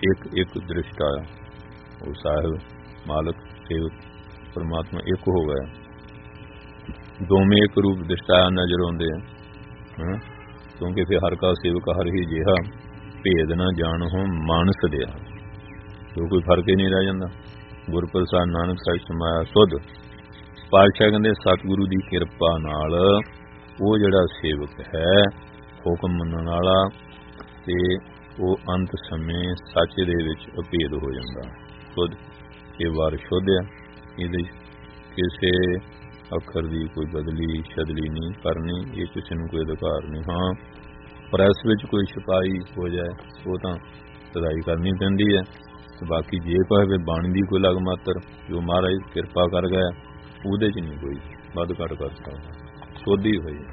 एक एक दृष्टा, वो साहिब मालक सेवक परमात्मा एक हो गया, दोवें एक रूप दृष्टा नजर आते हैं। क्योंकि फिर हर का सेवक हर ही जिहा, भेद ना जान हो मानस दिया, तो कोई फर्क ही नहीं रह जाता। गुरप्रसाद नानक साहिब समाया सुध। पातशाह कहते सतगुरु की किरपा नाल वो जिहड़ा सेवक है हुक्म मनण वाला ते वो अंत समय सच दे विच अभेद हो जाता। शुद्ध ये वार शुद्ध है, ये किसी अखर की कोई बदली शदली नहीं करनी, ये किसी को कोई अधिकार नहीं। हाँ प्रैस विच कोई छपाई हो जाए वो तो सदाई करनी पैंदी है, तो बाकी जे कहे बाणी की कोई लग मात्र जो महाराज किरपा कर गया उहदे च नहीं कोई वध घट कर सकता, शुद्ध ही होई।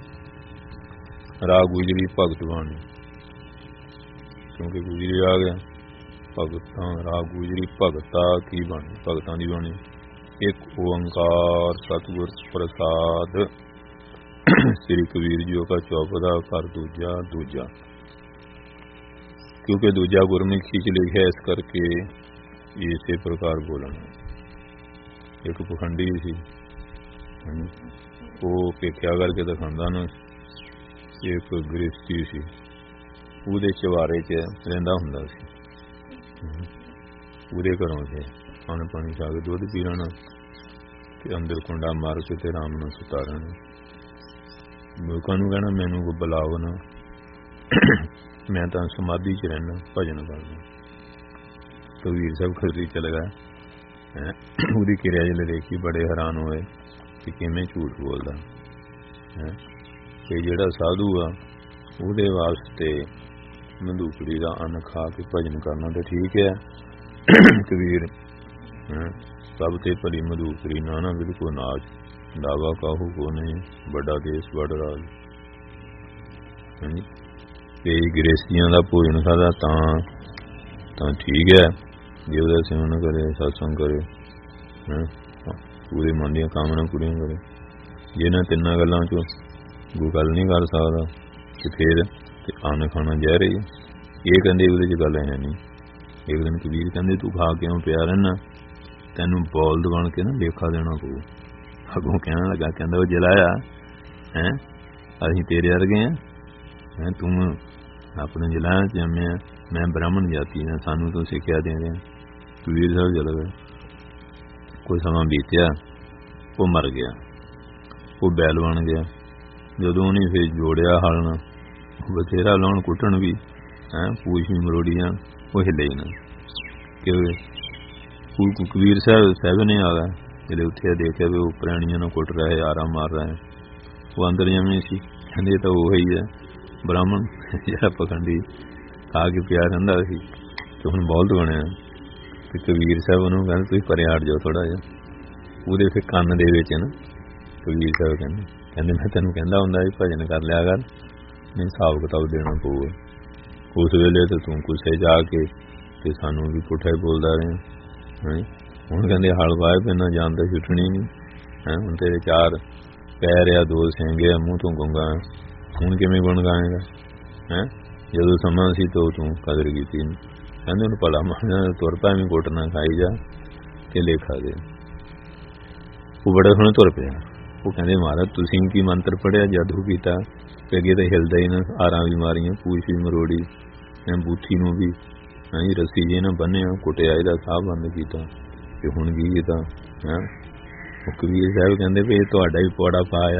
राग गुजरी भगत बाणी, क्योंकि गुजरी आ गया भगतां, राग गुजरी भगता की बाणी, भगतां की बाणी। एक ओंकार सतगुर प्रसाद श्री कबीर जी का चौपदा कर दूजा दूजा, क्योंकि दूजा गुरमुखी च लिखा इस करके इसे प्रकार बोलना। एक पखंडी सी वो पेख्या करके दिखाता ना, एक गृहस्थी सी ਉਹਦੇ ਚਵਾਰੇ 'ਚ ਰਹਿੰਦਾ ਹੁੰਦਾ ਸੀ, ਉਹਦੇ ਘਰੋਂ से खाने पानी खा के दुध पी लेना ते अंदर कुंडा मार के ते आराम नाल सुता रहना। लोकां नूं कहना मैनूं कोई बुलाओ ना, मैं तो समाधि च रहना भजन करना। कबीर साहब खरदी चल गया, ਉਹਦੀ ਕਿਰਿਆ जिहड़े देखी बड़े हैरान होए कि किवें झूठ बोलदा है। ते जिहड़ा साधु आ ਉਹਦੇ वास्ते मंदूकड़ी का अन्न खा के भजन करना तो ठीक है। कबीर सब ते भली मधुकरी नाना विद को नाच, दावा काहू को नहीं बड़ा देश बड़ राज। गृहस्थियों का भोजन खादा तां ठीक है, जे उसका सेवन करे सत्संग करे पूरे मन दी कामना पूरी करे। जिन्हां तिन्नां गल्लां चों कोई गल नहीं कर सकदा कि फिर अन्न खाना जहर है, ये कहते उहदे च गल है नहीं। एक दिन कबीर कहते तू खा क्यों पिया रहना, तैनूं बौलद बन के ना लेखा देना पऊ। अगों कहने लगा, कहता वो जलाया है असीं तेरे वर्गे हैं, तू अपने जलाया जम्मिया, मैं ब्राह्मण जाति है, सानू तो सिक्ख्या दे रहे। कबीर साहब चल गए, कोई समा बीतिया वो मर गया, वो बैल बन गया। जदों उन्हें फिर जोड़िया हलना बथेरा लाउण कुट्टण भी पूछी मरोड़ियां वो हिले ही ना। कबीर साहब ने आ गया जब उत्थे देखा भी वो प्राणियों ने कुट रहा है, आराम मार रहा है। वो अंदर जमी सी, कहते तो वही है ब्राह्मण जरा पखंडी खा के पिया रहा सी, तो हुण बहुत बनया। तो कबीर साहब उन्होंने कहते तुसीं परे हट जाओ थोड़ा जिहा। ਉਹਦੇ फिर ਕੰਨ ਦੇ ਵਿੱਚ ना कबीर साहब कहते मैं तेनों कहता हुंदा भी भजन कर लिया कर, नहीं हिसाब किताब देना पਊਗਾ। उस वेले तो तू गुस्से जाके ते सानू भी पुठा ही बोलदा रहे। हुण कहंदे हल वाहे पैना जान तो छुटनी नहीं है, हुण तेरे चार पैर आ दो सिंग आ मूँह तो गुंगा, हुण किवें गुण गाएगा है। जदों समा सी तो तू कदर कीती नहीं। कहंदे हुण भला माना तुर पै भी कुट ना खाई जा ते लेखा दे। वो बड़ा सोहना तुर पिया। वो कहंदे महाराज तुसीं की मंत्र पढ़िया जादू कीता, अगे तो हिलदा ही ना, आरां भी मारियां, पूछ भी मरोड़ी, बूथी नूं भी रस्सी जी ना बन्निया, कुटिया, इहदा साह बंद कीता, ते हुण की कीता है। कबीर साहब कहंदे भी तुहाडा ही पौड़ा पाया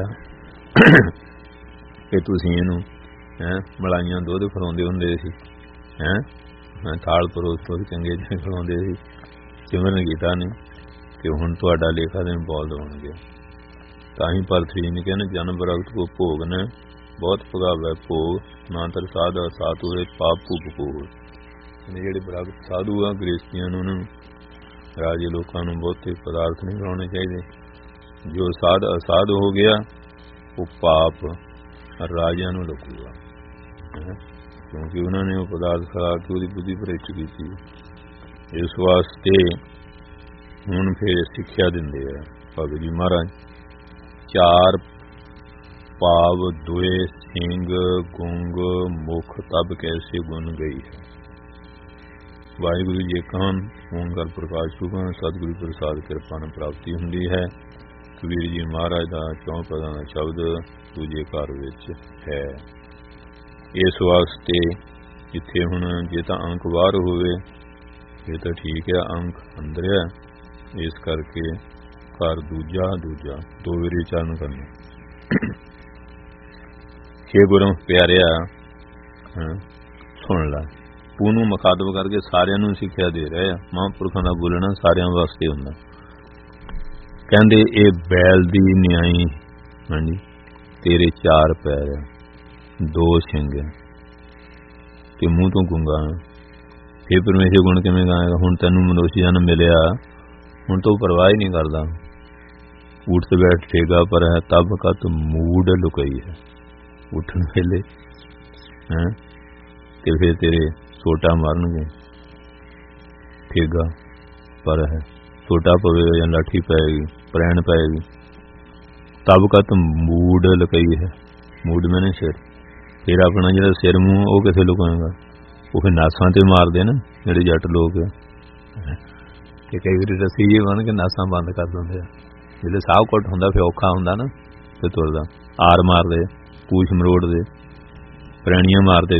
कि तुसीं इहनूं मलाइयां दुध खिलाउंदे हुंदे सी, थाल परोस परोस चंगे जिहे खिलाउंदे सी, सिमरन कीता नहीं कि हुण तुहाडा लेखा देन बौलद बन गया। ताही परथरी ने कहने जन्म बरगत को भोग ने बहुत भगावै भोग, ना तर साध सात होए पाप भूप भोग। जिहड़े बरगत साधु आ गृहस्थियां नूं राजे लोकां नूं बहुते पदार्थ नहीं खाने चाहिए। जो साध असाध हो गया वो पाप राजियां नूं लगूगा, क्योंकि उन्होंने वो पदार्थ खा के उसकी बुद्धि भ्रष्ट की। इस वास्ते हुण फिर सिक्ख्या दिंदे आ भगत जी महाराज, चार पाव दुए सिंग गुंग मुख तब कैसे गुन गई है। ਵਾਹਿਗੁਰੂ ਜੀ ਕਾ ਓਂਕਾਰ ਪ੍ਰਕਾਸ਼ ਰੂਪਾਂ ਸਤਿਗੁਰੂ ਪ੍ਰਸਾਦ ਕਿਰਪਾ ਨਾਲ ਪ੍ਰਾਪਤੀ ਹੁੰਦੀ ਹੈ। ਕਬੀਰ ਜੀ ਮਹਾਰਾਜ ਦਾ 4 ਪਦਾਂ ਦਾ ਸ਼ਬਦ ਦੂਜੇ ਘਰ ਵਿੱਚ ਹੈ। ਇਸ ਵਾਸਤੇ ਜਿੱਥੇ ਹੁਣ ਜੇ ਤਾਂ ਅੰਕ ਬਾਹਰ ਹੋਵੇ ਇਹ ਤਾਂ ਠੀਕ ਹੈ, ਅੰਕ ਅੰਦਰ ਹੈ, ਇਸ ਕਰਕੇ ਘਰ ਦੂਜਾ 2 ਵਾਰੀ ਉਚਾਰਨ ਕਰਨਾ। ਹੇ ਗੁਰੂ ਪਿਆਰਿਆ ਸੁਣ ਲੈ, ਉਹਨੂੰ ਮੁਖਾਤਬ ਕਰਕੇ ਸਾਰਿਆਂ ਨੂੰ ਸਿੱਖਿਆ ਦੇ ਰਹੇ ਆ। ਮਹਾਂਪੁਰਖਾਂ ਦਾ ਬੋਲਣਾ ਸਾਰਿਆਂ ਵਾਸਤੇ ਹੁੰਦਾ। ਕਹਿੰਦੇ ਇਹ ਬੈਲ ਦੀ ਨਿਆਈ, ਹਾਂਜੀ, ਤੇਰੇ 4 ਪੈਰ 2 ਸਿੰਗ ਤੇ ਮੂੰਹ ਤੋਂ ਗੁੰਗਾ। ਇਹ ਪਰਮੇਸ਼ਰ ਗੁਣ ਕਿਵੇਂ ਗਾਏਗਾ? ਹੁਣ ਤੈਨੂੰ ਮਨੁੱਖ ਜਨਮ ਮਿਲਿਆ, ਹੁਣ ਤੂੰ ਪਰਵਾਹ ਹੀ ਨਹੀਂ ਕਰਦਾ। ਊਠ ਤੇ ਬੈਠੇਗਾ ਪਰ ਹੈ ਤਬ ਕਤ ਮੂਡ ਲੁਕਈ ਹੈ। ਉੱਠਣ ਵੇਲੇ ਤੇ ਫਿਰ ਤੇਰੇ ਸੋਟਾ ਮਾਰਨਗੇ। ਠੇਗਾ ਪਰ ਹੈ ਸੋਟਾ ਪਵੇਗਾ ਜਾਂ ਲਾਠੀ ਪਏਗੀ, ਪ੍ਰੈਣ ਪਏਗੀ। ਤਬ ਕਤ ਮੂਡ ਲੁਕਈ ਹੈ। ਮੂਡ ਮੈਨੇ ਸਿਰ। ਫਿਰ ਆਪਣਾ ਜਿਹੜਾ ਸਿਰ ਮੂੰਹ ਉਹ ਕਿੱਥੇ ਲੁਕਾਏਗਾ? ਉਹ ਫਿਰ ਨਾਸਾਂ ਤੇ ਮਾਰਦੇ ਨਾ ਜਿਹੜੇ ਜੱਟ ਲੋਕ। ਤੇ ਕਈ ਵਾਰੀ ਰੱਸੀ ਜਿਹੀ ਬੰਨ ਕੇ ਨਾਸਾਂ ਬੰਦ ਕਰ ਦਿੰਦੇ ਆ। ਜਿਹੜੇ ਸਾਹ ਘੁੱਟ ਹੁੰਦਾ ਫਿਰ ਔਖਾ ਹੁੰਦਾ ਨਾ, ਫਿਰ ਤੁਰਦਾ। ਆਰ ਮਾਰਦੇ, ਪੂਛ ਮਰੋੜਦੇ, ਪ੍ਰੈਣੀਆਂ ਮਾਰਦੇ।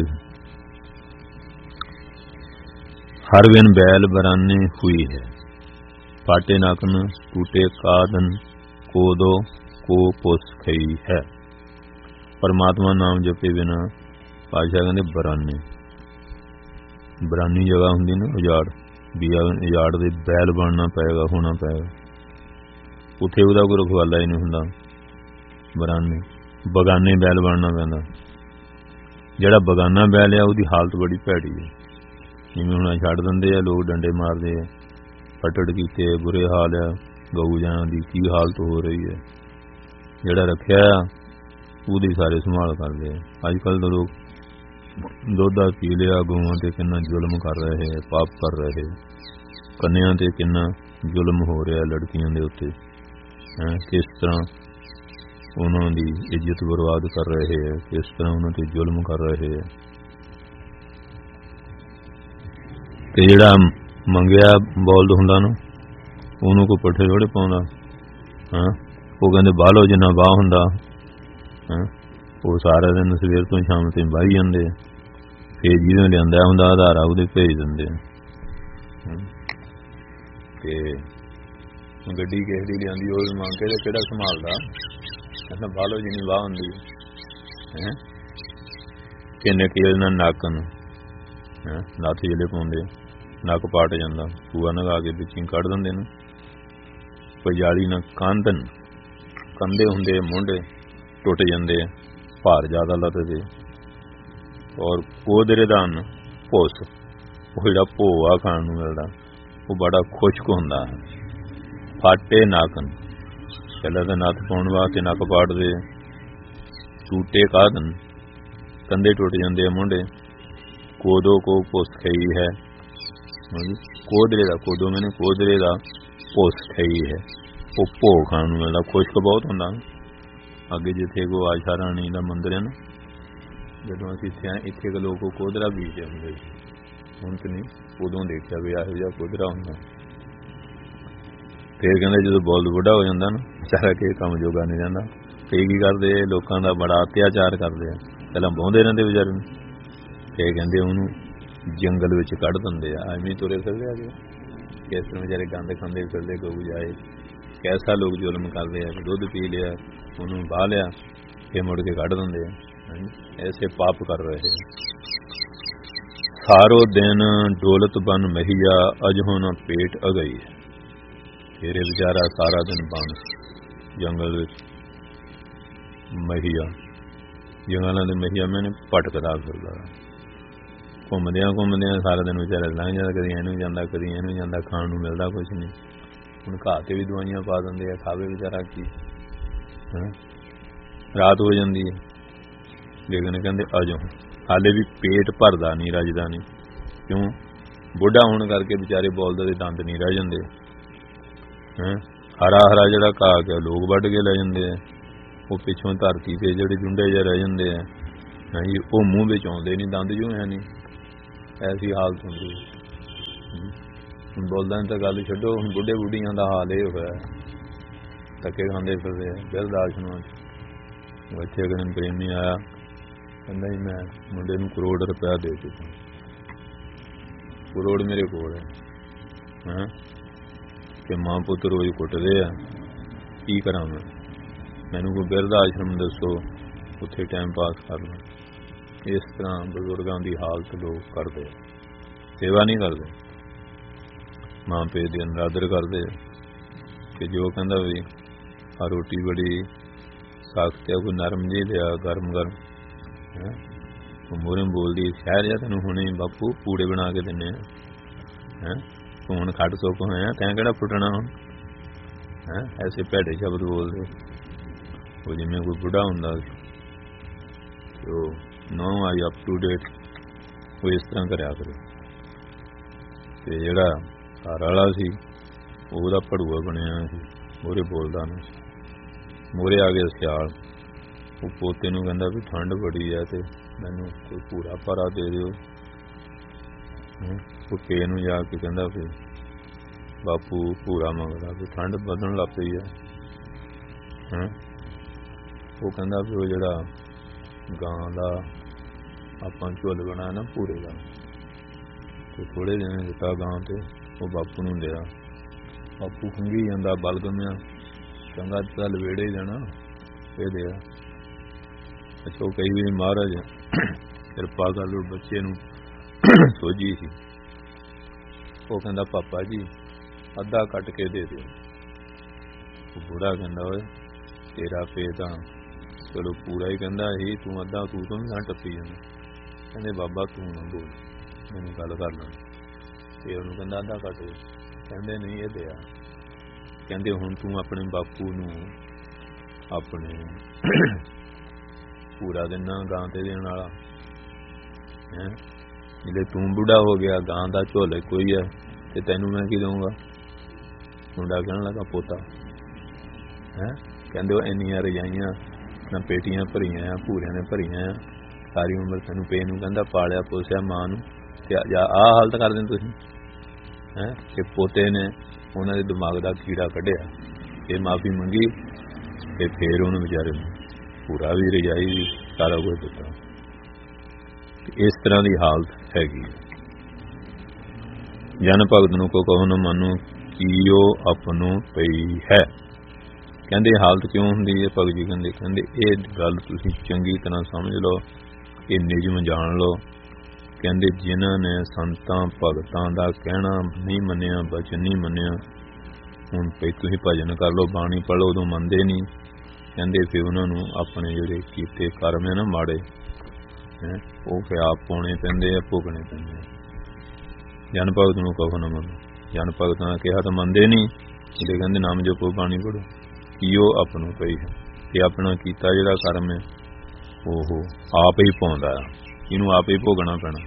ਹਰ ਬਿਨ ਬੈਲ ਬਰਾਨੇ ਹੋਈ ਹੈ। ਪਾਟੇ ਨਾਕਨ ਟੂਟੇ ਕਾਦਨ ਕੋਦੋ ਕੋ ਪੁਸ ਖਈ ਹੈ। ਪਰਮਾਤਮਾ ਨਾਮ ਜਪੇ ਬਿਨਾ ਪਾਤਸ਼ਾਹ ਕਹਿੰਦੇ ਬਰਾਨੇ, ਬਰਾਨੀ ਜਗ੍ਹਾ ਹੁੰਦੀ ਨਾ ਉਜਾੜ, ਵੀ ਉਜਾੜ ਦੇ ਬੈਲ ਬਣਨਾ ਪਏਗਾ, ਹੋਣਾ ਪਏਗਾ। ਉੱਥੇ ਉਹਦਾ ਕੋਈ ਰਖਵਾਲਾ ਹੀ ਨਹੀਂ ਹੁੰਦਾ। ਬਰਾਨੇ ਬਗਾਨੇ ਬੈਲ ਬਣਨਾ ਪੈਂਦਾ। ਜਿਹੜਾ ਬਗਾਨਾ ਬੈਲ ਆ ਉਹਦੀ ਹਾਲਤ ਬੜੀ ਭੈੜੀ ਹੈ। ਜਿਵੇਂ ਹੁਣ ਛੱਡ ਦਿੰਦੇ ਆ ਲੋਕ, ਡੰਡੇ ਮਾਰਦੇ ਆ, ਫਟੜ ਕੀਤੇ, ਬੁਰੇ ਹਾਲ ਆ। ਗਊ ਜਾਂ ਦੀ ਕੀ ਹਾਲਤ ਹੋ ਰਹੀ ਹੈ। ਜਿਹੜਾ ਰੱਖਿਆ ਉਹਦੀ ਸਾਰੇ ਸੰਭਾਲ ਕਰਦੇ ਆ। ਅੱਜ ਕੱਲ੍ਹ ਤਾਂ ਲੋਕ ਦੁੱਧ ਪੀ ਲਿਆ, ਗਊਆਂ ਤੇ ਕਿੰਨਾ ਜ਼ੁਲਮ ਕਰ ਰਹੇ, ਪਾਪ ਕਰ ਰਹੇ। ਕੰਨਿਆਂ ਤੇ ਕਿੰਨਾ ਜ਼ੁਲਮ ਹੋ ਰਿਹਾ, ਲੜਕੀਆਂ ਦੇ ਉੱਤੇ ਕਿਸ ਤਰ੍ਹਾਂ ਉਹਨਾਂ ਦੀ ਇੱਜ਼ਤ ਬਰਬਾਦ ਕਰ ਰਹੇ ਹੈ, ਕਿਸ ਤਰ੍ਹਾਂ ਉਹਨਾਂ ਤੇ ਜ਼ੁਲਮ ਕਰ ਰਹੇ ਹੈ। ਤੇ ਜਿਹੜਾ ਮੰਗਿਆ ਬੋਲਦ ਹੁੰਦਾ ਨਾ, ਉਹਨੂੰ ਕੋਈ ਪੱਠੇ ਥੋੜ੍ਹੇ ਪਾਉਂਦਾ। ਉਹ ਕਹਿੰਦੇ ਬਾਹ ਲਓ ਜਿੰਨਾ ਬਾਹ ਹੁੰਦਾ। ਉਹ ਸਾਰਾ ਦਿਨ ਸਵੇਰ ਤੋਂ ਸ਼ਾਮ ਤੇ ਵਾਹੀ ਜਾਂਦੇ ਆ। ਫਿਰ ਜਿਹਨੂੰ ਲਿਆਂਦਾ ਹੁੰਦਾ ਆਧਾਰਾ ਉਹਦੇ ਭੇਜ ਦਿੰਦੇ ਆ। ਤੇ ਗੱਡੀ ਕਿਸੇ ਦੀ ਲਿਆਂਦੀ ਉਹ ਵੀ ਮੰਗ ਕੇ ਤੇ ਕਿਹੜਾ ਸੰਭਾਲਦਾ? ਕਹਿੰਦਾ ਬਾਹ ਲਓ ਜਿੰਨੀ ਵਾਹ ਹੁੰਦੀ ਹੈ। ਕਿੰਨੇ ਕੇਲ ਨਾਲ ਨੱਕ ਨੂੰ ਨੱਥ ਜਿਹੜੇ ਪਾਉਂਦੇ, ਨੱਕ ਪਾਟ ਜਾਂਦਾ, ਸੂਆ ਨਗਾ ਕੇ ਵਿੱਚ ਕੱਢ ਦਿੰਦੇ ਨੇ। ਪਜਾਲੀ ਨਾ ਕਾਂਦਨ, ਕੰਦੇ ਹੁੰਦੇ ਮੋਢੇ ਟੁੱਟ ਜਾਂਦੇ ਆ, ਭਾਰ ਜ਼ਿਆਦਾ ਲੱਤ ਦੇ। ਔਰ ਕੋਦਰੇ ਦਾ ਅੰਨ ਭੁੱਸ, ਉਹ ਜਿਹੜਾ ਭੋਆ ਖਾਣ ਨੂੰ ਮਿਲਦਾ ਉਹ ਬੜਾ ਖੁਸ਼ਕ ਹੁੰਦਾ। ਫਾਟੇ ਨਾਕਨ, ਪਹਿਲਾਂ ਤਾਂ ਨੱਥ ਪਾਉਣ ਵਾਸਤੇ ਨੱਕ ਪਾੜਦੇ। ਟੂਟੇ ਕਾਦਨ, ਕੰਦੇ ਟੁੱਟ ਜਾਂਦੇ ਆ ਮੋਢੇ। ਕੋਦੋ ਕੋ ਭੁੱਸ ਖਈ ਹੈ। ਕੋਦਰੇ ਦਾ, ਕੋਦੋ ਮੈਨੇ ਕੋਦਰੇ ਦਾ ਭੁੱਸ ਖਈ ਹੈ। ਉਹ ਭੋਗ ਖਾਣ ਨੂੰ ਮਿਲਦਾ, ਖੁਸ਼ਕ ਬਹੁਤ ਹੁੰਦਾ। ਅੱਗੇ ਜਿੱਥੇ ਕੋ ਆਸ਼ਾ ਰਾਣੀ ਦਾ ਮੰਦਿਰ ਹੈ ਨਾ, ਜਦੋਂ ਅਸੀਂ ਇੱਥੇ ਆਏ, ਇੱਥੇ ਕੁ ਲੋਕ ਕੋਦਰਾ ਬੀਜਦੇ ਹੁੰਦੇ ਸੀ। ਹੁਣ ਤੇ ਨਹੀਂ, ਉਦੋਂ ਦੇਖਿਆ ਵੀ ਇਹੋ ਜਿਹਾ ਕੋਦਰਾ ਹੁੰਦਾ। ਫਿਰ ਕਹਿੰਦੇ ਜਦੋਂ ਬੋਲਦ ਬੁੱਢਾ ਹੋ ਜਾਂਦਾ ਨਾ, ਵਿਚਾਰਾ ਕਿਸੇ ਕੰਮ ਜੋਗਾ ਨਹੀਂ ਜਾਂਦਾ। ਕਈ ਕੀ ਕਰਦੇ, ਲੋਕਾਂ ਦਾ ਬੜਾ ਅਤਿਆਚਾਰ ਕਰਦੇ ਆ। ਪਹਿਲਾਂ ਬਹੁੰਦੇ ਰਹਿੰਦੇ ਵਿਚਾਰੇ ਨੂੰ, ਫਿਰ ਕਹਿੰਦੇ ਉਹਨੂੰ ਜੰਗਲ ਵਿੱਚ ਕੱਢ ਦਿੰਦੇ ਆ। ਐਵੇਂ ਤੁਰੇ ਫਿਰਦੇ ਆ ਜੀ, ਕਿਸ ਤਰ੍ਹਾਂ ਵਿਚਾਰੇ ਗੰਦ ਖਾਂਦੇ ਫਿਰਦੇ। ਗਊ ਜਾਏ ਕੈਸਾ ਲੋਕ ਜ਼ੁਲਮ ਕਰਦੇ ਆ। ਦੁੱਧ ਪੀ ਲਿਆ, ਉਹਨੂੰ ਬਾਹ ਲਿਆ, ਫਿਰ ਮੁੜ ਕੇ ਕੱਢ ਦਿੰਦੇ ਆ। ਐਸੇ ਪਾਪ ਕਰ ਰਹੇ। ਸਾਰੋ ਦਿਨ ਡੋਲਤ ਬਨ ਮਹੀਆ, ਅਜਹੋ ਨਾ ਪੇਟ ਅਗਈ। ਤੇਰੇ ਵਿਚਾਰਾ ਸਾਰਾ ਦਿਨ ਬਨ ਜੰਗਲ ਵਿੱਚ ਮਹੀਆ, ਜੰਗਲਾਂ ਦੇ ਮਹੀਆ ਮੈਨੇ ਭਟਕਦਾ ਫਿਰਦਾ। ਘੁੰਮਦਿਆਂ ਸਾਰਾ ਦਿਨ ਵਿਚਾਰਾ ਲੰਘ ਜਾਂਦਾ। ਕਦੀ ਇਹਨੂੰ ਜਾਂਦਾ, ਕਦੀ ਇਹਨੂੰ ਜਾਂਦਾ। ਖਾਣ ਨੂੰ ਮਿਲਦਾ ਕੁਛ ਨਹੀਂ। ਹੁਣ ਘਾਹ ਤੇ ਵੀ ਦਵਾਈਆਂ ਪਾ ਦਿੰਦੇ ਆ, ਖਾਵੇ ਵਿਚਾਰਾ ਕੀ। ਰਾਤ ਹੋ ਜਾਂਦੀ ਹੈ, ਲੇਕਿਨ ਕਹਿੰਦੇ ਅਜੋ ਹਾਲੇ ਵੀ ਪੇਟ ਭਰਦਾ ਨਹੀਂ, ਰੱਜਦਾ ਨਹੀਂ। ਕਿਉਂ? ਬੁੱਢਾ ਹੋਣ ਕਰਕੇ ਵਿਚਾਰੇ ਬੋਲਦੇ ਦੇ ਦੰਦ ਨਹੀਂ ਰਹਿ ਜਾਂਦੇ। ਹਰਾ ਜਿਹੜਾ ਘਾਹ ਕੇ ਲੋਕ ਵੱਢ ਕੇ ਲੈ ਜਾਂਦੇ ਆ। ਉਹ ਪਿੱਛੋਂ ਧਰਤੀ ਤੇ ਜਿਹੜੇ ਜੁੰਡੇ ਜਿਹੇ ਰਹਿ ਜਾਂਦੇ ਆ, ਉਹ ਮੂੰਹ ਵਿੱਚ ਆਉਂਦੇ ਨਹੀਂ, ਦੰਦ ਜੋ ਹੈ ਨਹੀਂ। ਐਸੀ ਹਾਲਤ ਹੁੰਦੀ ਹੈ। ਹੁਣ ਬੋਲਦਾ ਤਾਂ ਗੱਲ ਛੱਡੋ, ਹੁਣ ਬੁੱਢੇ ਬੁੱਢੀਆਂ ਦਾ ਹਾਲ ਇਹ ਹੋਇਆ, ਧੱਕੇ ਖਾਂਦੇ ਫਿਰਦੇ ਆ ਬਿਰਧ ਆਸ਼ਰਮਾਂ 'ਚ। ਇੱਥੇ ਇੱਕ ਦਿਨ ਪ੍ਰੇਮੀ ਆਇਆ, ਕਹਿੰਦਾ ਜੀ ਮੈਂ ਮੁੰਡੇ ਨੂੰ ਕਰੋੜ ਰੁਪਇਆ ਦੇ ਚੁੱਕਾ, ਕਰੋੜ ਮੇਰੇ ਕੋਲ ਹੈ ਕਿ ਮਾਂ ਪੁੱਤ ਰੋਜ਼ ਕੁੱਟਦੇ ਆ, ਕੀ ਕਰਾਂ ਮੈਂ, ਮੈਨੂੰ ਕੋਈ ਬਿਰਧ ਆਸ਼ਰਮ ਦੱਸੋ, ਉੱਥੇ ਟਾਈਮ ਪਾਸ ਕਰ ਲਾਂ। ਇਸ ਤਰ੍ਹਾਂ ਬਜ਼ੁਰਗਾਂ ਦੀ ਹਾਲਤ ਲੋਕ ਕਰਦੇ, ਸੇਵਾ ਨਹੀਂ ਕਰਦੇ, ਮਾਂ ਪਿਓ ਦੀ ਅਨਾਦਰ ਕਰਦੇ ਕਿ ਜੋ ਕਹਿੰਦਾ ਵੀ ਆ ਰੋਟੀ ਬੜੀ ਸਖਤ ਹੈ, ਕੋਈ ਨਰਮ ਜਿਹੀ ਲਿਆ ਗਰਮ ਗਰਮ ਹੈ, ਉਹ ਮੂਹਰੇ ਬੋਲਦੀ ਸ਼ਹਿਰ ਜਾ ਤੈਨੂੰ ਹੁਣੇ ਬਾਪੂ ਪੂੜੇ ਬਣਾ ਕੇ ਦਿੰਦੇ ਹੈ, ਤੂੰ ਹੁਣ ਖੱਟ ਸੁੱਕ ਹੋਇਆ, ਤੈਂ ਕਿਹੜਾ ਫੁੱਟਣਾ ਹੁਣ ਹੈ, ਐਸੇ ਭੈੜੇ ਸ਼ਬਦ ਬੋਲਦੇ। ਉਹ ਜਿਵੇਂ ਕੋਈ ਬੁੱਢਾ ਹੁੰਦਾ ਸੀ, ਉਹ ਨੋ ਆਈ ਅਪ ਟੂ ਡੇਟ, ਉਹ ਇਸ ਤਰ੍ਹਾਂ ਕਰਿਆ ਕਰੇ। ਤੇ ਜਿਹੜਾ ਘਰ ਵਾਲਾ ਸੀ ਉਹਦਾ ਭੜੂਆ ਬਣਿਆ ਸੀ, ਮੂਹਰੇ ਬੋਲਦਾ ਨਾ ਸੀ। ਮੂਹਰੇ ਆ ਗਿਆ ਸਿਆਲ, ਉਹ ਪੋਤੇ ਨੂੰ ਕਹਿੰਦਾ ਵੀ ਠੰਡ ਬੜੀ ਹੈ ਤੇ ਮੈਨੂੰ ਕੋਈ ਭੂਰਾ ਭਾਰਾ ਦੇ ਦਿਓ। ਉਹ ਪੇ ਨੂੰ ਜਾ ਕੇ ਕਹਿੰਦਾ ਵੀ ਬਾਪੂ ਭੂਰਾ ਮੰਗਦਾ, ਵੀ ਠੰਡ ਵਧਣ ਲੱਗ ਪਈ ਹੈ। ਉਹ ਕਹਿੰਦਾ ਵੀ ਉਹ ਜਿਹੜਾ ਗਾਂ ਦਾ ਆਪਾਂ ਝੁੱਲ ਬਣਾਇਆ ਨਾ ਭੂਰੇ ਦਾ, ਤੇ ਥੋੜੇ ਦਿਨ ਦਿੱਤਾ ਗਾਂ ਤੇ ਉਹ ਬਾਪੂ ਨੂੰ ਲਿਆ। ਬਾਪੂ ਖੰਗੀ ਜਾਂਦਾ ਬਲਗਮਿਆ, ਚੰਗਾ ਚੱਲ ਵੇੜੇ ਜਾਣਾ ਇਹ ਦਿਆ। ਅੱਛਾ ਉਹ ਕਈ ਵਾਰੀ ਮਹਾਰਾਜ ਕਿਰਪਾ ਕਰ ਲਓ, ਬੱਚੇ ਨੂੰ ਸੋਝੀ ਸੀ। ਉਹ ਕਹਿੰਦਾ ਪਾਪਾ ਜੀ ਅੱਧਾ ਕੱਟ ਕੇ ਦੇ ਦਿਓ। ਉਹ ਬੁੜਾ ਕਹਿੰਦਾ ਓਏ ਤੇਰਾ ਪੇ ਤਾਂ ਚਲੋ ਪੂਰਾ ਹੀ ਕਹਿੰਦਾ ਸੀ, ਤੂੰ ਅੱਧਾ ਤੂੰ ਤੋਂ ਵੀ ਨਾ ਟੱਪੀ ਜਾਂਦਾ। ਕਹਿੰਦੇ ਬਾਬਾ ਤੂੰ ਨਾ ਬੋਲ, ਮੈਨੂੰ ਗੱਲ ਕਰ ਲੈ। ਤੇ ਉਹਨੂੰ ਕਹਿੰਦਾ ਅੱਧਾ ਕੱਟ ਦੇ, ਕਹਿੰਦੇ ਨਹੀਂ ਇਹ ਦਿਆ। ਕਹਿੰਦੇ ਹੁਣ ਤੂੰ ਆਪਣੇ ਬਾਪੂ ਨੂੰ ਆਪਣੇ ਪੂਰਾ ਦਿਨਾ ਗਾਂ ਤੇ ਦੇਣ ਵਾਲਾ ਹੈ, ਜਿਹੜੇ ਤੂੰ ਬੁੱਢਾ ਹੋ ਗਿਆ, ਗਾਂ ਦਾ ਝੋਲੇ ਕੋਈ ਹੈ ਤੇ ਤੈਨੂੰ ਮੈਂ ਕੀ ਦਊਂਗਾ। ਮੁੰਡਾ ਕਹਿਣ ਲੱਗਾ ਪੋਤਾ ਹੈ, ਕਹਿੰਦੇ ਉਹ ਇੰਨੀਆਂ ਰਜਾਈਆਂ ਨਾ ਪੇਟੀਆਂ ਭਰੀਆਂ ਆ, ਭੂਰਿਆਂ ਨੇ ਭਰੀਆਂ ਆ, ਸਾਰੀ ਉਮਰ ਤੈਨੂੰ ਪੇ ਨੂੰ ਕਹਿੰਦਾ ਪਾਲਿਆ ਪੋਸਿਆ ਮਾਂ ਨੂੰ, ਤੇ ਆਹ ਹਾਲਤ ਕਰਦੇ ਤੁਸੀਂ ਹੈ। ਕਿ ਪੋਤੇ ਨੇ ਉਹਨਾਂ ਦੇ ਦਿਮਾਗ ਦਾ ਕੀੜਾ ਕੱਢਿਆ, ਇਹ ਮਾਫੀ ਮੰਗੀ ਤੇ ਫੇਰ ਉਹਨੂੰ ਵਿਚਾਰੇ ਨੂੰ ਪੂਰਾ ਵੀ ਰਜਾਈ ਵੀ ਸਾਰਾ ਕੁਝ ਦਿੱਤਾ। ਇਸ ਤਰ੍ਹਾਂ ਦੀ ਹਾਲਤ ਹੈਗੀ। ਜਨ ਭਗਤ ਨੂੰ ਕੋ ਕਹੋ ਨਾ ਮਾਨੋ ਕੀਓ ਆਪਣੋ ਪਈ ਹੈ। ਕਹਿੰਦੇ ਹਾਲਤ ਕਿਉਂ ਹੁੰਦੀ ਹੈ ਭਗਤ ਜੀ ਕਹਿੰਦੇ ਇਹ ਗੱਲ ਤੁਸੀਂ ਚੰਗੀ ਤਰ੍ਹਾਂ ਸਮਝ ਲਓ, ਇਹ ਨਿਯਮ ਜਾਣ ਲਓ। ਕਹਿੰਦੇ ਜਿਨ੍ਹਾਂ ਨੇ ਸੰਤਾਂ ਭਗਤਾਂ ਦਾ ਕਹਿਣਾ ਨਹੀਂ ਮੰਨਿਆ, ਬਚਨ ਨਹੀਂ ਮੰਨਿਆ, ਹੁਣ ਭਈ ਤੁਸੀਂ ਭਜਨ ਕਰ ਲਓ, ਬਾਣੀ ਪੜ੍ਹ ਲਓ, ਉਦੋਂ ਮੰਨਦੇ ਨਹੀਂ। ਕਹਿੰਦੇ ਫਿਰ ਉਹਨਾਂ ਨੂੰ ਆਪਣੇ ਜਿਹੜੇ ਕੀਤੇ ਕਰਮ ਹੈ ਨਾ ਮਾੜੇ ਉਹ ਫਿਰ ਆਪ ਪਾਉਣੇ ਪੈਂਦੇ ਆ, ਭੋਗਣੇ ਪੈਂਦੇ ਆ। ਜਨ ਭਗਤ ਨੂੰ ਕਹੋ ਨਾ ਮੰਨੋ, ਜਨ ਭਗਤਾਂ ਦਾ ਕਿਹਾ ਤਾਂ ਮੰਨਦੇ ਨਹੀਂ। ਜਿਹੜੇ ਕਹਿੰਦੇ ਨਾਮ ਜਪੋ ਬਾਣੀ ਪੜ੍ਹੋ, ਕੀਓ ਆਪਣੋ ਪਈ ਹੈ, ਤੇ ਆਪਣਾ ਕੀਤਾ ਜਿਹੜਾ ਕਰਮ ਹੈ ਉਹ ਆਪ ਹੀ ਪਾਉਂਦਾ, ਇਹਨੂੰ ਆਪ ਹੀ ਭੋਗਣਾ ਪੈਣਾ।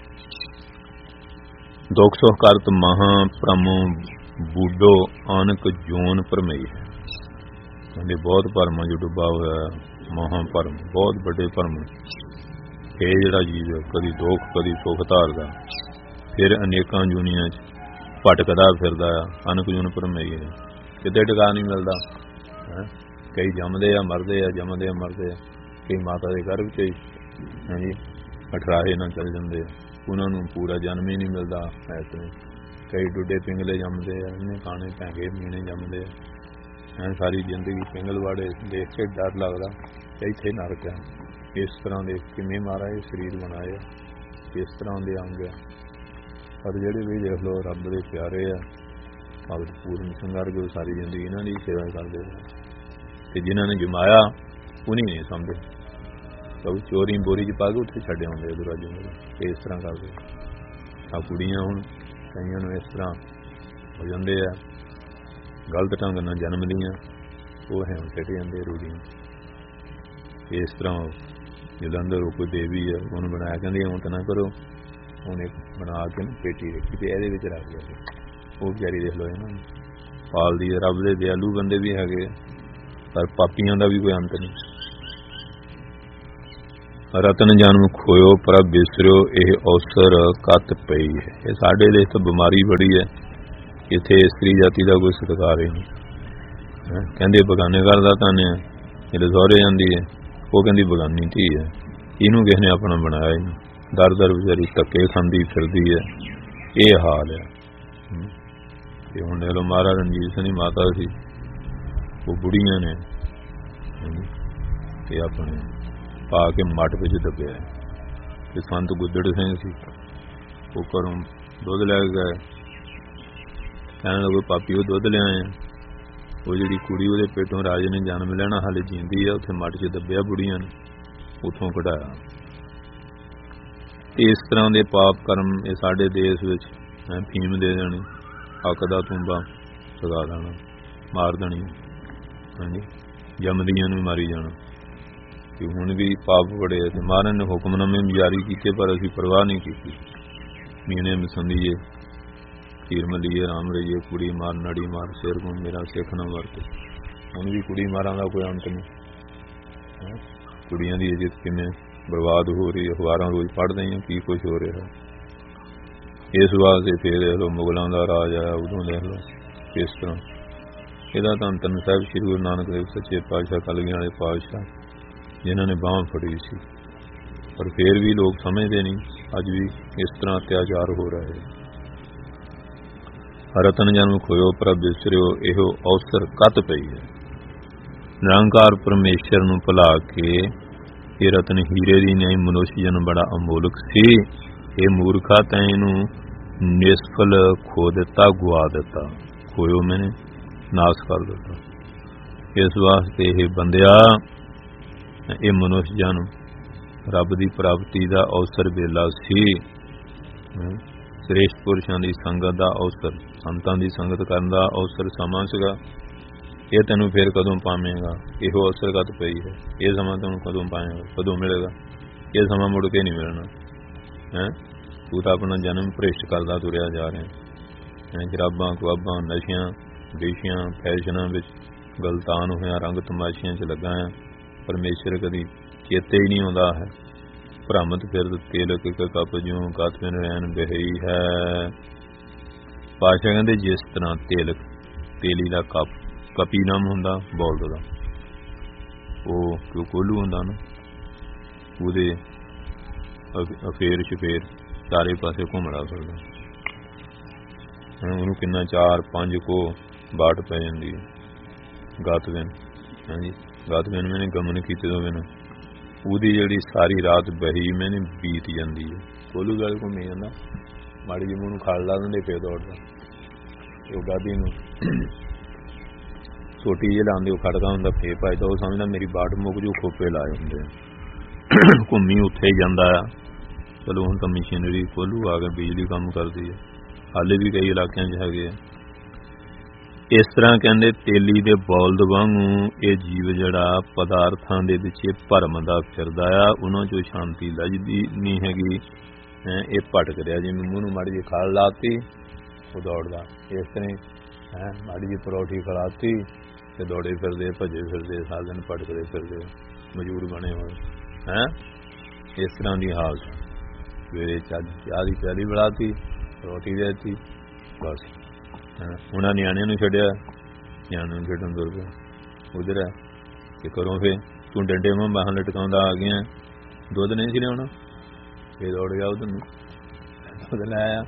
ਦੁੱਖ ਸੁਖ ਕਰਤ ਮਹਾ ਭ੍ਰਮੋ ਬੂਢੋ ਆਨਕ ਜੋਨ ਭਰਮਈ ਹੈ। ਕਹਿੰਦੇ ਬਹੁਤ ਭਰਮਾਂ ਚ ਡੁੱਬਾ ਹੋਇਆ, ਮਹਾ ਭਰਮ, ਬਹੁਤ ਵੱਡੇ ਭਰਮ। ਇਹ ਜਿਹੜਾ ਜੀਵ ਕਦੀ ਦੁੱਖ ਕਦੀ ਸੁੱਖ ਧਾਰਦਾ, ਫਿਰ ਅਨੇਕਾਂ ਜੂਨੀਆਂ ਚ ਭਟਕਦਾ ਫਿਰਦਾ ਆ, ਅਨਕ ਜੂਨ ਭਰਮਈ ਹੈ, ਕਿਤੇ ਟਿਕਾ ਨਹੀਂ ਮਿਲਦਾ। ਕਈ ਜੰਮਦੇ ਆ ਮਰਦੇ ਆ, ਜੰਮਦੇ ਆ ਮਰਦੇ ਆ, ਕਈ ਮਾਤਾ ਦੇ ਗਰਭ ਚ ਹਾਂਜੀ ਅਠਰਾਹੇ ਨਾਲ ਚੱਲ ਜਾਂਦੇ ਆ, ਉਹਨਾਂ ਨੂੰ ਪੂਰਾ ਜਨਮ ਹੀ ਨਹੀਂ ਮਿਲਦਾ। ਐਸੇ ਕਈ ਡੁੱਡੇ ਪਿੰਗਲੇ ਜੰਮਦੇ ਆ, ਇੰਨੇ ਕਾਣੇ ਭੈਂਗੇ ਮੀਣੇ ਜੰਮਦੇ ਆ, ਸਾਰੀ ਜ਼ਿੰਦਗੀ ਪਿੰਗਲਵਾੜੇ ਦੇਖ ਕੇ ਡਰ ਲੱਗਦਾ ਇੱਥੇ ਨਰਕ ਆ। ਇਸ ਤਰ੍ਹਾਂ ਦੇ ਕਿਵੇਂ ਮਹਾਰਾਜ ਸਰੀਰ ਬਣਾਏ, ਇਸ ਤਰ੍ਹਾਂ ਦੇ ਅੰਗ ਆ। ਪਰ ਜਿਹੜੇ ਵੀ ਦੇਖ ਲਓ ਰੱਬ ਦੇ ਪਿਆਰੇ ਆ, ਭਗਤ ਪੂਰਨ ਸਿੰਘ ਵਰਗੇ ਸਾਰੀ ਜ਼ਿੰਦਗੀ ਇਹਨਾਂ ਦੀ ਸੇਵਾ ਕਰਦੇ ਤੇ ਜਿਨ੍ਹਾਂ ਨੇ ਜਮਾਇਆ ਉਹਨੀ ਨਹੀਂ ਸਮਝਦੇ, ਸਭ ਚੋਰੀ ਬੋਰੀ ਚ ਪਾ ਕੇ ਉੱਥੇ ਛੱਡੇ ਆਉਂਦੇ ਦੁਰਾਜੇ ਨੂੰ। ਇਸ ਤਰ੍ਹਾਂ ਕਰਦੇ ਆ ਕੁੜੀਆਂ, ਹੁਣ ਕਈਆਂ ਨੂੰ ਇਸ ਤਰ੍ਹਾਂ ਹੋ ਜਾਂਦੇ ਆ, ਗਲਤ ਢੰਗ ਨਾਲ ਜਨਮਦੀਆਂ, ਉਹ ਹੈ ਛੱਡ ਜਾਂਦੇ ਰੂੜੀਆਂ। ਇਸ ਤਰ੍ਹਾਂ ਜਲੰਧਰ ਕੋਈ ਦੇਵੀ ਹੈ, ਉਹਨੂੰ ਬਣਾਇਆ, ਕਹਿੰਦੀ ਹੁਣ ਤਾਂ ਨਾ ਕਰੋ, ਉਹਨੇ ਬਣਾ ਕੇ ਪੇਟੀ ਰੱਖੀ ਤੇ ਇਹਦੇ ਵਿੱਚ ਰੱਖ ਲਿਆ। ਉਹ ਵਿਚਾਰੀ ਦੇਖ ਲਓ ਇਹਨਾਂ ਨੂੰ ਪਾਲਦੀ ਹੈ। ਰੱਬ ਦੇ ਦਿਆਲੂ ਬੰਦੇ ਵੀ ਹੈਗੇ, ਪਰ ਪਾਪੀਆਂ ਦਾ ਵੀ ਕੋਈ ਅੰਤ ਨਹੀਂ। ਰਤਨ ਜਨਮ ਖੋਇਓ ਪ੍ਰਭ ਬਿਸਰਿਓ, ਇਹ ਅਵਸਰ ਕੱਤ ਪਈ ਹੈ। ਇਹ ਸਾਡੇ ਦੇਸ਼ ਤੋਂ ਬਿਮਾਰੀ ਬੜੀ ਹੈ, ਇੱਥੇ ਇਸਤਰੀ ਜਾਤੀ ਦਾ ਕੋਈ ਸਤਿਕਾਰ ਹੀ ਨਹੀਂ। ਕਹਿੰਦੇ ਬਗਾਨੇ ਘਰ ਦਾ ਧਨ ਹੈ, ਜਿਹੜੇ ਸਹੁਰੇ ਜਾਂਦੀ ਹੈ ਉਹ ਕਹਿੰਦੀ ਬਗਾਨੀ ਧੀ ਹੈ। ਇਹਨੂੰ ਕਿਸੇ ਨੇ ਆਪਣਾ ਬਣਾਇਆ ਹੀ ਨਹੀਂ। ਦਰ ਦਰ ਵਿਚਾਰੀ ਧੱਕੇ ਖਾਂਦੀ ਫਿਰਦੀ ਹੈ। ਇਹ ਹਾਲ ਹੈ। ਤੇ ਹੁਣ ਦੇਖ ਲਓ ਮਹਾਰਾਜ ਰਣਜੀਤ ਸਿੰਘ ਦੀ ਮਾਤਾ ਸੀ, ਉਹ ਬੁੜੀਆਂ ਨੇ ਤੇ ਆਪਣੇ ਪਾ ਕੇ ਮੱਟ ਵਿੱਚ ਦੱਬਿਆ। ਤੇ ਸੰਤ ਗੁੱਦੜ ਸਿੰਘ ਸੀ, ਉਹ ਘਰੋਂ ਦੁੱਧ ਲੈ ਕੇ ਗਏ। ਕਹਿਣ ਲੱਗੇ ਪਾਪੀ ਉਹ ਦੁੱਧ ਲਿਆਏ। ਉਹ ਜਿਹੜੀ ਕੁੜੀ ਉਹਦੇ ਪੇਟੋਂ ਰਾਜੇ ਨੇ ਜਨਮ ਲੈਣਾ ਹਾਲੇ ਜੀਂਦੀ ਆ, ਉੱਥੇ ਮੱਟ 'ਚ ਦੱਬਿਆ ਬੁੜੀਆਂ ਨੇ, ਉੱਥੋਂ ਕਢਾਇਆ। ਇਸ ਤਰ੍ਹਾਂ ਦੇ ਪਾਪ ਕਰਮ ਇਹ ਸਾਡੇ ਦੇਸ਼ ਵਿੱਚ ਫੀਮ ਦੇ ਦੇਣੀ, ਅੱਕ ਦਾ ਤੂੰਬਾ ਸਗਾ ਦੇਣਾ, ਮਾਰ ਦੇਣੀ, ਹਾਂਜੀ ਜੰਮਦੀਆਂ ਨੂੰ ਮਾਰੀ ਜਾਣਾ। ਤੇ ਹੁਣ ਵੀ ਪਾਪ ਬੜੇ ਤੇ ਮਹਾਰਾਜ ਨੇ ਹੁਕਮਨਾਮੇ ਜਾਰੀ ਕੀਤੇ, ਪਰ ਅਸੀਂ ਪਰਵਾਹ ਨਹੀਂ ਕੀਤੀ। ਮੀਣੇ ਮਸੰਦੀਏ ਖੀਰ ਮਲੀਏ ਰਾਮ ਰਹੀਏ, ਕੁੜੀ ਮਾਰ ਨੜੀ ਮਾਰ ਸਿਰ ਗੁਣ ਮੇਰਾ ਸਿੱਖ ਨਾ ਵਰਤੇ। ਹੁਣ ਵੀ ਕੁੜੀ ਮਾਰਾਂ ਦਾ ਕੋਈ ਅੰਤ ਨਹੀਂ। ਕੁੜੀਆਂ ਦੀ ਇੱਜ਼ਤ ਕਿਵੇਂ ਬਰਬਾਦ ਹੋ ਰਹੀ ਹੈ, ਅਖਬਾਰਾਂ ਰੋਜ਼ ਪੜ੍ਹਦੇ ਹਾਂ ਕੀ ਕੁਛ ਹੋ ਰਿਹਾ। ਇਸ ਵਾਸਤੇ ਫੇਰ ਦੇਖ ਲਓ ਮੁਗਲਾਂ ਦਾ ਰਾਜ ਆਇਆ, ਉਦੋਂ ਦੇਖ ਲਓ ਕਿਸ ਤਰ੍ਹਾਂ ਇਹਦਾ ਧੰਨ ਧੰਨ ਸਾਹਿਬ ਸ਼੍ਰੀ ਗੁਰੂ ਨਾਨਕ ਦੇਵ ਸੱਚੇ ਪਾਤਸ਼ਾਹ ਕਲਗੀਆਂ ਵਾਲੇ ਪਾਤਸ਼ਾਹ ਜਿਨ੍ਹਾਂ ਨੇ ਬਾਂਹ ਫੜੀ ਸੀ, ਪਰ ਫੇਰ ਵੀ ਲੋਕ ਸਮਝਦੇ ਨਹੀਂ। ਅੱਜ ਵੀ ਇਸ ਤਰ੍ਹਾਂ ਅਤਿਆਚਾਰ ਹੋ ਰਹੇ। ਰਤਨ ਜਨਮ ਖੋਇਓ ਪ੍ਰਭ ਵਿਸਰਿਓ, ਇਹੋ ਅਵਸਰ ਕਤ ਪਈ ਹੈ। ਨਿਰੰਕਾਰ ਪਰਮੇਸ਼ਰ ਨੂੰ ਭੁਲਾ ਕੇ ਇਹ ਰਤਨ ਹੀਰੇ ਦੀ ਨਹੀਂ, ਮਨੁੱਖ ਜਨ ਬੜਾ ਅਮੋਲਕ ਸੀ। ਇਹ ਮੂਰਖਾ ਤੈਂ ਇਹਨੂੰ ਨਿਸਫਲ ਖੋ ਦਿੱਤਾ, ਗੁਆ ਦਿੱਤਾ। ਖੋਇਓ ਮੈਨੇ ਨਾਸ ਕਰ ਦਿੱਤਾ। ਇਸ ਵਾਸਤੇ ਇਹ ਬੰਦਿਆ, ਇਹ ਮਨੁੱਖ ਜਨ ਰੱਬ ਦੀ ਪ੍ਰਾਪਤੀ ਦਾ ਅਵਸਰ ਵੇਲਾ ਸੀ। ਸ੍ਰੇਸ਼ਟ ਪੁਰਸ਼ਾਂ ਦੀ ਸੰਗਤ ਦਾ ਅਵਸਰ, ਸੰਤਾਂ ਦੀ ਸੰਗਤ ਕਰਨ ਦਾ ਅਵਸਰ ਸਮਾਂ ਸੀਗਾ। ਇਹ ਤੈਨੂੰ ਫਿਰ ਕਦੋਂ ਪਾਵੇਂਗਾ? ਇਹੋ ਅਵਸਰ ਕਦ ਪਈ ਹੈ। ਇਹ ਸਮਾਂ ਤੈਨੂੰ ਕਦੋਂ ਪਾਏਗਾ, ਕਦੋਂ ਮਿਲੇਗਾ? ਇਹ ਸਮਾਂ ਮੁੜ ਕੇ ਨਹੀਂ ਮਿਲਣਾ। ਤੂੰ ਤਾਂ ਆਪਣਾ ਜਨਮ ਭ੍ਰਿਸ਼ਟ ਕਰਦਾ ਤੁਰਿਆ ਜਾ ਰਿਹਾ। ਸ਼ਰਾਬਾਂ ਕਬਾਬਾਂ ਨਸ਼ਿਆਂ ਵੇਸ਼ਿਆਂ ਫੈਸ਼ਨਾਂ ਵਿੱਚ ਗਲਤਾਨ ਹੋਇਆ, ਰੰਗ ਤਮਾਸ਼ਿਆਂ 'ਚ ਲੱਗਾ ਆ। ਪਰਮੇਸ਼ਰ ਕਦੀ ਚੇਤੇ ਹੀ ਨਹੀਂ ਆਉਂਦਾ ਹੈ। ਭ੍ਰਮਤ ਫਿਰਦ ਤੇਲਕ ਇੱਕ ਕੱਪ ਜਿਉਂ ਕਤ ਬਿਨ ਰਹਿਣ ਬਹੀ ਹੈ। ਪਾਤਸ਼ਾਹ ਕਹਿੰਦੇ ਜਿਸ ਤਰ੍ਹਾਂ ਤੇਲਕ ਤੇਲੀ ਦਾ ਕੱਪ ਕਪੀ ਨਾਮ ਹੁੰਦਾ ਬੋਲਦ ਦਾ, ਉਹ ਕਿਉਂ ਕੋਲੂ ਹੁੰਦਾ ਨਾ, ਉਹਦੇ ਅਫੇਰ ਸ਼ਫੇਰ ਚਾਰੇ ਪਾਸੇ ਘੁੰਮੜਾ ਫਿਰਦਾ। ਉਹਨੂੰ ਕਿੰਨਾ 4-5 ਕੋ ਬਾਟ ਪੈ ਜਾਂਦੀ ਹੈ। ਗਤ ਬਿਨ, ਹਾਂਜੀ ਗਤ ਬਿਨ ਮੈਨੇ ਗਮਨ ਕੀਤੇ ਤੋਂ ਬਿਨ ਉਹਦੀ ਜਿਹੜੀ ਸਾਰੀ ਰਾਤ ਬਹੀ ਮੈਨੇ ਬੀਤ ਜਾਂਦੀ ਹੈ। ਕੋਲੂ ਗੱਲ ਘੁੰਮੀ ਜਾਂਦਾ, ਮਾੜੀ ਜਿਹੀ ਮੂੰਹ ਨੂੰ ਖੜ ਲਾ ਦਿੰਦੇ ਫੇਰ ਦੌੜਦਾ। ਉਹ ਗਾਦੀ ਨੂੰ ਸੋਟੀ ਜੇ ਲਾਉਂਦੇ, ਉਹ ਖੜਦਾ ਹੁੰਦਾ ਫੇਰ ਭੱਜਦਾ। ਉਹ ਸਮਝਦਾ ਮੇਰੀ ਬਾਟ ਮੁੱਕ ਜੂ, ਖੋਪੇ ਲਾਏ ਹੁੰਦੇ ਆ। ਘੁੰਮੀ ਉੱਥੇ ਹੀ ਜਾਂਦਾ ਆ। ਚਲੋ ਹੁਣ ਤਾਂ ਮਸ਼ੀਨਰੀ ਕੋਲੂ ਆ ਕੇ ਬਿਜਲੀ ਕੰਮ ਕਰਦੀ ਹੈ, ਹਾਲੇ ਵੀ ਕਈ ਇਲਾਕਿਆਂ 'ਚ ਹੈਗੇ ਆ। ਇਸ ਤਰ੍ਹਾਂ ਕਹਿੰਦੇ ਤੇਲੀ ਦੇ ਬੌਲਦ ਵਾਂਗੂ ਇਹ ਜੀਵ ਜਿਹੜਾ ਪਦਾਰਥਾਂ ਦੇ ਵਿੱਚ ਭਰਮਦਾ ਫਿਰਦਾ ਆ, ਉਹਨਾਂ 'ਚੋਂ ਸ਼ਾਂਤੀ ਲੱਜਦੀ ਨਹੀਂ ਹੈਗੀ। ਇਹ ਭਟਕ ਰਿਹਾ, ਜਿਵੇਂ ਮੂੰਹ ਨੂੰ ਮਾੜੀ ਜਿਹੀ ਖਾਲ ਲਾਤੀ ਉਹ ਦੌੜਦਾ। ਇਸ ਤਰ੍ਹਾਂ ਮਾੜੀ ਜਿਹੀ ਪਰੌਠੀ ਖਿਲਾਤੀ ਤੇ ਦੌੜੇ ਫਿਰਦੇ, ਭੱਜੇ ਫਿਰਦੇ, ਸਾਰਾ ਦਿਨ ਭਟਕਦੇ ਫਿਰਦੇ, ਮਜ਼ਦੂਰ ਬਣੇ ਹੋਏ। ਇਸ ਤਰ੍ਹਾਂ ਦੀ ਹਾਲਤ। ਸਵੇਰੇ ਚਾਹ ਦੀ ਪਿਆਲੀ ਬਣਾਤੀ, ਰੋਟੀ ਦੇ ਦਿੱਤੀ, ਬਸ। ਉਹਨਾਂ ਨਿਆਣਿਆਂ ਨੂੰ ਛੱਡਿਆ, ਨਿਆਣਿਆਂ ਨੂੰ ਛੱਡਣ ਤੁਰ ਪਿਆ। ਉਧਰ ਹੈ ਕਿ ਕਰੋ ਫੇਰ ਤੂੰ ਡੰਡੇ ਵਾਂ ਬਾਹਾਂ ਲਟਕਾਉਂਦਾ ਆ ਗਿਆ, ਦੁੱਧ ਨਹੀਂ ਸੀ ਲਿਆਉਣਾ, ਫੇਰ ਦੌੜ ਗਿਆ ਉਧਰ ਨੂੰ, ਦੁੱਧ ਲੈ ਆਇਆ।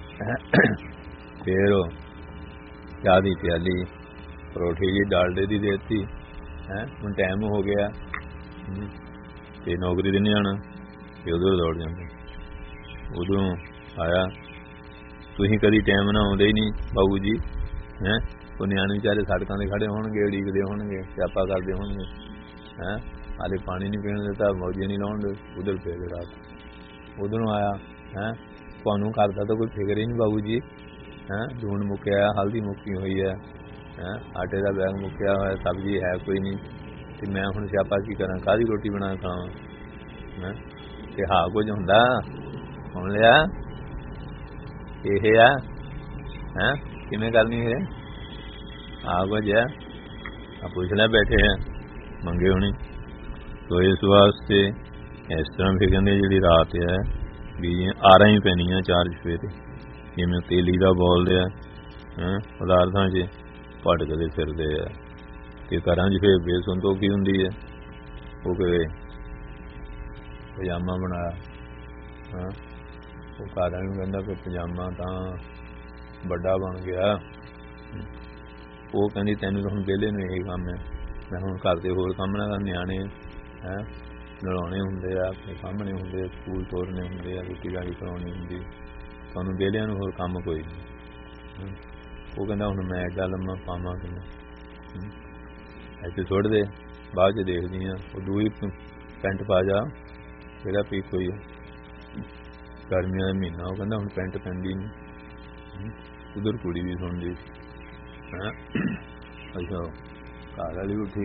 ਫੇਰ ਉਹ ਚਾਹ ਦੀ ਪਿਆਲੀ, ਪਰੌਠੀ ਜੀ ਡਾਲਡੇ ਦੀ ਦੇ ਦਿੱਤੀ। ਹੁਣ ਟਾਈਮ ਹੋ ਗਿਆ ਤੇ ਨੌਕਰੀ ਤੇ ਨਹੀਂ ਜਾਣਾ, ਤੇ ਉਧਰ ਦੌੜ ਜਾਂਦਾ। ਉਧਰੋਂ ਆਇਆ, ਤੁਸੀਂ ਕਦੀ ਟਾਈਮ ਨਾਲ ਆਉਂਦੇ ਹੀ ਨਹੀਂ ਬਾਬੂ ਜੀ। ਉਹ ਨਿਆਣੇ ਵਿਚਾਰੇ ਸੜਕਾਂ ਤੇ ਖੜੇ ਹੋਣਗੇ, ਉਡੀਕਦੇ ਹੋਣਗੇ, ਸਿਆਪਾ ਕਰਦੇ ਹੋਣਗੇ। ਹਾਲੇ ਪਾਣੀ ਨਹੀਂ ਪੀਣ ਦਿੱਤਾ, ਮੌਜੇ ਨਹੀਂ ਲਾਉਣ ਦੇ, ਉਧਰ ਪੈ ਗਏ ਰਾਤ। ਉਧਰੋਂ ਆਇਆ, ਤੁਹਾਨੂੰ ਕਰਦਾ ਤਾਂ ਕੋਈ ਫਿਕਰ ਹੀ ਨਹੀਂ ਬਾਬੂ ਜੀ। ਲੂਣ ਮੁੱਕਿਆ, ਹਲਦੀ ਮੁੱਕੀ ਹੋਈ ਹੈ, ਆਟੇ ਦਾ ਬੈਗ ਮੁੱਕਿਆ ਹੋਇਆ, ਸਬਜ਼ੀ ਹੈ ਕੋਈ ਨਹੀਂ, ਤੇ ਮੈਂ ਹੁਣ ਸਿਆਪਾ ਕੀ ਕਰਾਂ, ਕਾਹਦੀ ਰੋਟੀ ਬਣਾ ਕੇ ਖਾਵਾਂ? ਤੇ ਹਾਂ ਕੁਝ ਹੁੰਦਾ ਹੁਣ ਲਿਆ ਇਹ ਆ, ਕਿਵੇਂ ਕਰਨੀ ਹੈ? ਆ ਕੁਝ ਹੈ, ਪੁੱਛ ਲੈ, ਬੈਠੇ ਆ ਮੰਗੇ ਹੋਣੀ। ਤੋ ਇਸ ਵਾਸਤੇ ਇਸ ਤਰ੍ਹਾਂ ਫਿਰ ਕਹਿੰਦੇ ਜਿਹੜੀ ਰਾਤ ਹੈ ਵੀ ਆਰਾਂ ਹੀ ਪੈਣੀਆਂ 4 ਚਫੇਰੇ, ਜਿਵੇਂ ਤੇਲੀ ਦਾ ਬੋਲਦੇ ਆ। ਪਦਾਰਥਾਂ 'ਚ ਭਟਕਦੇ ਫਿਰਦੇ ਆ। ਤੇ ਘਰਾਂ 'ਚ ਫਿਰ ਬੇਸੰਤੋਖੀ ਹੁੰਦੀ ਹੈ। ਉਹ ਕਿਤੇ ਪਜਾਮਾ ਬਣਾਇਆ, ਉਹ ਘਰਾਂ ਨੂੰ ਕਹਿੰਦਾ ਕਿ ਪਜਾਮਾ ਤਾਂ ਵੱਡਾ ਬਣ ਗਿਆ। ਉਹ ਕਹਿੰਦੀ ਤੈਨੂੰ ਤਾਂ ਹੁਣ ਵਿਹਲੇ ਨੂੰ ਇਹੀ ਕੰਮ ਹੈ, ਮੈਂ ਹੁਣ ਘਰ ਦੇ ਹੋਰ ਕੰਮ ਨਾ ਕਰ, ਨਿਆਣੇ ਨਲਾਉਣੇ ਹੁੰਦੇ ਆ, ਆਪਣੇ ਸਾਹਮਣੇ ਹੁੰਦੇ ਆ, ਸਕੂਲ ਤੋਰਨੇ ਹੁੰਦੇ ਆ, ਰੋਟੀ ਰਾਟੀ ਕਰਾਉਣੀ ਹੁੰਦੀ, ਤੁਹਾਨੂੰ ਵਿਹਲਿਆਂ ਨੂੰ ਹੋਰ ਕੰਮ ਕੋਈ ਨਹੀਂ। ਉਹ ਕਹਿੰਦਾ ਹੁਣ ਮੈਂ ਐਡਾ ਲੰਮਾ ਪਾਵਾਂ ਕਿਵੇਂ, ਇੱਥੇ ਸੁੱਟ ਦੇ, ਬਾਅਦ 'ਚ ਦੇਖਦੀ ਹਾਂ। ਉਹ ਦੂਈ ਪੈਂਟ ਪਾ ਜਾ, ਜਿਹੜਾ ਪੀ ਕੋਈ ਗਰਮੀਆਂ ਦਾ ਮਹੀਨਾ, ਉਹ ਕਹਿੰਦਾ ਹੁਣ ਪੈਂਟ ਪੈਂਦੀ ਨਹੀਂ। ਉਧਰ ਕੁੜੀ ਵੀ ਸੁਣਦੀ। ਅੱਛਾ ਘਰ ਵਾਲੀ ਉੱਠੀ,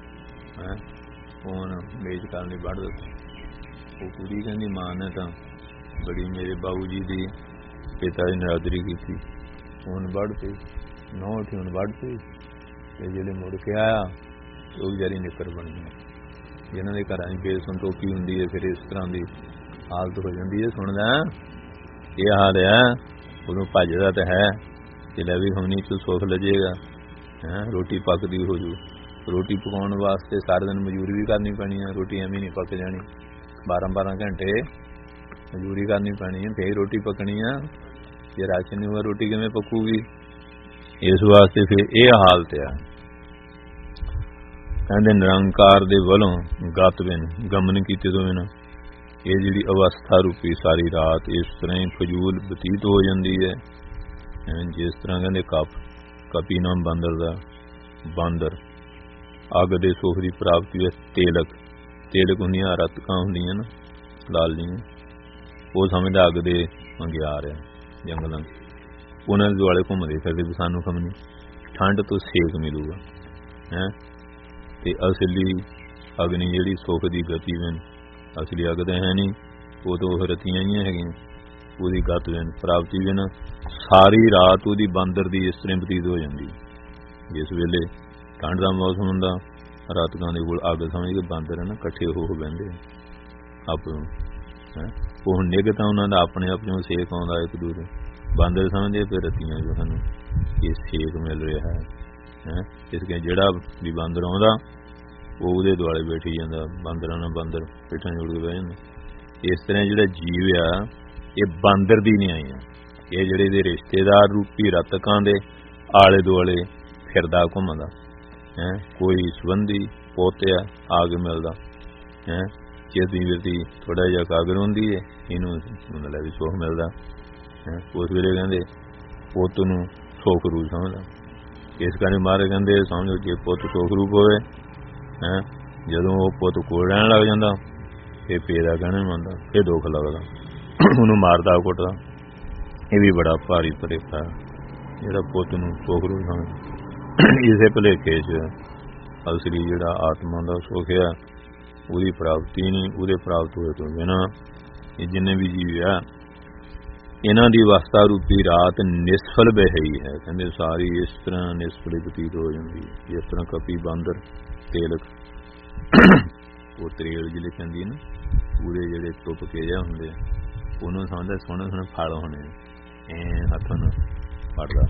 ਫੋਨ ਮੇਜ਼ ਕਰਨ ਲਈ ਵੱਢ ਦਿੱਤਾ। ਉਹ ਕੁੜੀ ਕਹਿੰਦੀ ਮਾਂ ਨੇ ਤਾਂ ਬੜੀ ਮੇਰੇ ਬਾਊ ਜੀ ਦੀ ਪਿਤਾ ਦੀ ਨਰਾਦਰੀ ਕੀਤੀ, ਹੁਣ ਵੱਢ ਪਈ, ਨੌ ਉੱਠੀ ਹੁਣ ਵੱਢ ਪਈ। ਤੇ ਜਿਹੜੇ ਮੁੜ ਕੇ ਆਇਆ ਉਹ ਵਿਚਾਰੀ ਨਿੱਕਰ ਬਣ ਗਈ। ਜਿਹਨਾਂ ਦੇ ਘਰਾਂ 'ਚ ਬੇਸੰਤੋਖੀ ਹੁੰਦੀ ਹੈ ਫਿਰ ਇਸ ਤਰ੍ਹਾਂ ਦੀ ਹਾਲਤ ਹੋ ਜਾਂਦੀ ਹੈ। ਸੁਣਦਾ ਇਹ ਹਾਲ ਹੈ, ਉਦੋਂ ਭੱਜਦਾ ਤਾਂ ਹੈ ਕਿ ਲੈ ਵੀ ਹੁਣੀ ਤੂੰ ਸੁੱਖ ਲੱਜੇਗਾ, ਰੋਟੀ ਪੱਕਦੀ ਹੋ ਜੂ। ਰੋਟੀ ਪਕਾਉਣ ਵਾਸਤੇ ਸਾਰਾ ਦਿਨ ਮਜ਼ਦੂਰੀ ਵੀ ਕਰਨੀ ਪੈਣੀ ਹੈ, ਰੋਟੀ ਐਵੇਂ ਨਹੀਂ ਪੱਕ ਜਾਣੀ। 12-12 ਘੰਟੇ ਮਜ਼ਦੂਰੀ ਕਰਨੀ ਪੈਣੀ ਹੈ, ਫਿਰ ਰੋਟੀ ਪੱਕਣੀ ਆ। ਜੇ ਰਾਸ਼ਨ ਨਹੀਂ ਹੋਇਆ ਰੋਟੀ ਕਿਵੇਂ ਪੱਕੂਗੀ? ਇਸ ਵਾਸਤੇ ਫਿਰ ਇਹ ਹਾਲਤ ਆ। ਕਹਿੰਦੇ ਨਿਰੰਕਾਰ ਦੇ ਵੱਲੋਂ ਗਤ ਬਿਨ ਗਮਨ ਕੀਤੇ ਤੋਂ ਬਿਨਾਂ ਇਹ ਜਿਹੜੀ ਅਵਸਥਾ ਰੂਪੀ ਸਾਰੀ ਰਾਤ ਇਸ ਤਰ੍ਹਾਂ ਹੀ ਫਜ਼ੂਲ ਬਤੀਤ ਹੋ ਜਾਂਦੀ ਹੈ। ਜਿਸ ਤਰ੍ਹਾਂ ਕਹਿੰਦੇ ਕਪੀ ਨਾਮ ਬਾਂਦਰ ਦਾ, ਬਾਂਦਰ ਅੱਗ ਦੇ ਸੁੱਖ ਦੀ ਪ੍ਰਾਪਤੀ ਹੈ। ਤੇਲਕ ਹੁੰਦੀਆਂ ਰਤਕਾਂ ਹੁੰਦੀਆਂ ਨਾ ਲਾਲੀਆਂ, ਉਹ ਸਮਝਦਾ ਅੱਗ ਦੇ ਮੰਗਿਆਰ ਹੈ ਜੰਗਲਾਂ 'ਚ, ਉਹਨਾਂ ਦੇ ਦੁਆਲੇ ਘੁੰਮਦੇ ਫਿਰਦੇ ਵੀ ਸਾਨੂੰ ਖਮਣੀ ਠੰਡ ਤੋਂ ਸੇਕ ਮਿਲੂਗਾ। ਤੇ ਅਸਲੀ ਅਗਨੀ ਜਿਹੜੀ ਸੁੱਖ ਦੀ ਗਤੀ ਬਿਨ, ਅਸਲੀ ਅੱਗ ਤਾਂ ਹੈ ਨਹੀਂ, ਉਹ ਤਾਂ ਰਤੀਆਂ ਹੀ ਹੈਗੀਆਂ। ਉਹਦੀ ਗਤ ਬਿਨ ਪ੍ਰਾਪਤੀ ਬਿਨ ਸਾਰੀ ਰਾਤ ਉਹਦੀ ਬਾਂਦਰ ਦੀ ਇਸ ਤਰ੍ਹਾਂ ਬਤੀਤ ਹੋ ਜਾਂਦੀ। ਜਿਸ ਵੇਲੇ ਠੰਡ ਦਾ ਮੌਸਮ ਹੁੰਦਾ, ਰਾਤਕਾਂ ਦੇ ਕੋਲ ਅੱਗ ਸਮਝ ਕੇ ਬਾਂਦਰ ਨਾ ਇਕੱਠੇ ਹੋ ਬਹਿੰਦੇ ਆਪ ਨੂੰ। ਉਹ ਹੁਣ ਨਿੱਘ ਤਾਂ ਉਹਨਾਂ ਦਾ ਆਪਣੇ ਆਪ ਨੂੰ ਸੇਕ ਆਉਂਦਾ ਇੱਕ ਦੂਜੇ, ਬਾਂਦਰ ਸਮਝਦੇ ਫਿਰ ਰਤੀਆਂ ਜੋ ਸਾਨੂੰ ਇਹ ਸੇਕ ਮਿਲ ਰਿਹਾ ਹੈ। ਇਸ ਕਰਕੇ ਜਿਹੜਾ ਵੀ ਬਾਂਦਰ ਆਉਂਦਾ ਉਹ ਉਹਦੇ ਦੁਆਲੇ ਬੈਠੀ ਜਾਂਦਾ, ਬਾਂਦਰਾਂ ਨਾਲ ਬਾਂਦਰ ਪਿੱਠਾਂ ਜੋੜ ਕੇ ਬਹਿ ਜਾਂਦਾ। ਇਸ ਤਰ੍ਹਾਂ ਜਿਹੜਾ ਜੀਵ ਆ ਇਹ ਬਾਂਦਰ ਦੀ ਨਹੀਂ ਆਈ ਆ, ਇਹ ਜਿਹੜੇ ਇਹਦੇ ਰਿਸ਼ਤੇਦਾਰ ਰੂਪੀ ਰਤਕਾਂ ਦੇ ਆਲੇ ਦੁਆਲੇ ਫਿਰਦਾ ਘੁੰਮਦਾ। ਕੋਈ ਸੰਬੰਧੀ ਪੋਤਿਆ ਆ ਕੇ ਮਿਲਦਾ, ਚੇਤੀ ਵਿਰਤੀ ਥੋੜਾ ਜਿਹਾ ਕਾਗਰ ਹੁੰਦੀ ਹੈ, ਇਹਨੂੰ ਮਤਲਬ ਵੀ ਸੁੱਖ ਮਿਲਦਾ। ਉਸ ਵੇਲੇ ਕਹਿੰਦੇ ਪੁੱਤ ਨੂੰ ਸੁੱਖ ਰੂਪ ਸਮਝਦਾ। ਇਸ ਕਰਕੇ ਮਹਾਰਾਜ ਕਹਿੰਦੇ ਸਮਝੋ ਜੇ ਪੁੱਤ ਸੁੱਖ ਰੂਪ ਹੋਵੇ, ਜਦੋਂ ਉਹ ਪੁੱਤ ਕੋਲ ਰਹਿਣ ਲੱਗ ਜਾਂਦਾ ਫਿਰ ਪੇਰਾ ਕਹਿਣਾ ਮੰਨਦਾ, ਫਿਰ ਦੁੱਖ ਲੱਗਦਾ, ਉਹਨੂੰ ਮਾਰਦਾ ਕੁੱਟਦਾ। ਇਹ ਵੀ ਬੜਾ ਭਾਰੀ ਭੁਲੇਖਾ ਜਿਹੜਾ ਪੁੱਤ ਨੂੰ ਸੁੱਖ ਰੂਪ ਸਮਝਦਾ। ਇਸੇ ਭੁਲੇਖੇ 'ਚ ਅਸਲੀ ਜਿਹੜਾ ਆਤਮਾ ਦਾ ਸੁੱਖ ਆ ਉਹਦੀ ਪ੍ਰਾਪਤੀ ਨਹੀਂ, ਉਹਦੇ ਪ੍ਰਾਪਤ ਹੋਏ ਤੋਂ ਬਿਨਾਂ ਇਹ ਜਿੰਨੇ ਵੀ ਜੀਵ ਆ ਇਹਨਾਂ ਦੀ ਅਵਸਥਾ ਰੂਪੀ ਰਾਤ ਨਿਸਫਲ ਬਹੀ ਹੈ। ਕਹਿੰਦੇ ਸਾਰੀ ਇਸ ਤਰ੍ਹਾਂ ਨਿਸਫਲ ਬਤੀਤ ਹੋ ਜਾਂਦੀ ਹੈ। ਜਿਸ ਤਰ੍ਹਾਂ ਕਪੀ ਬਾਂਦਰ ਤੇਲਕ ਉਹ ਤਰੇਲ ਜਿਹੜੇ ਕਹਿੰਦੀ ਨਾ, ਪੂਰੇ ਜਿਹੜੇ ਟੁੱਪ ਕੇ ਜਿਹਾ ਹੁੰਦੇ ਉਹਨੂੰ ਸਮਝਦਾ ਸੋਹਣੇ ਸੋਹਣੇ ਫਲ ਹੋਣੇ, ਹੱਥਾਂ ਨਾਲ ਫੜਦਾ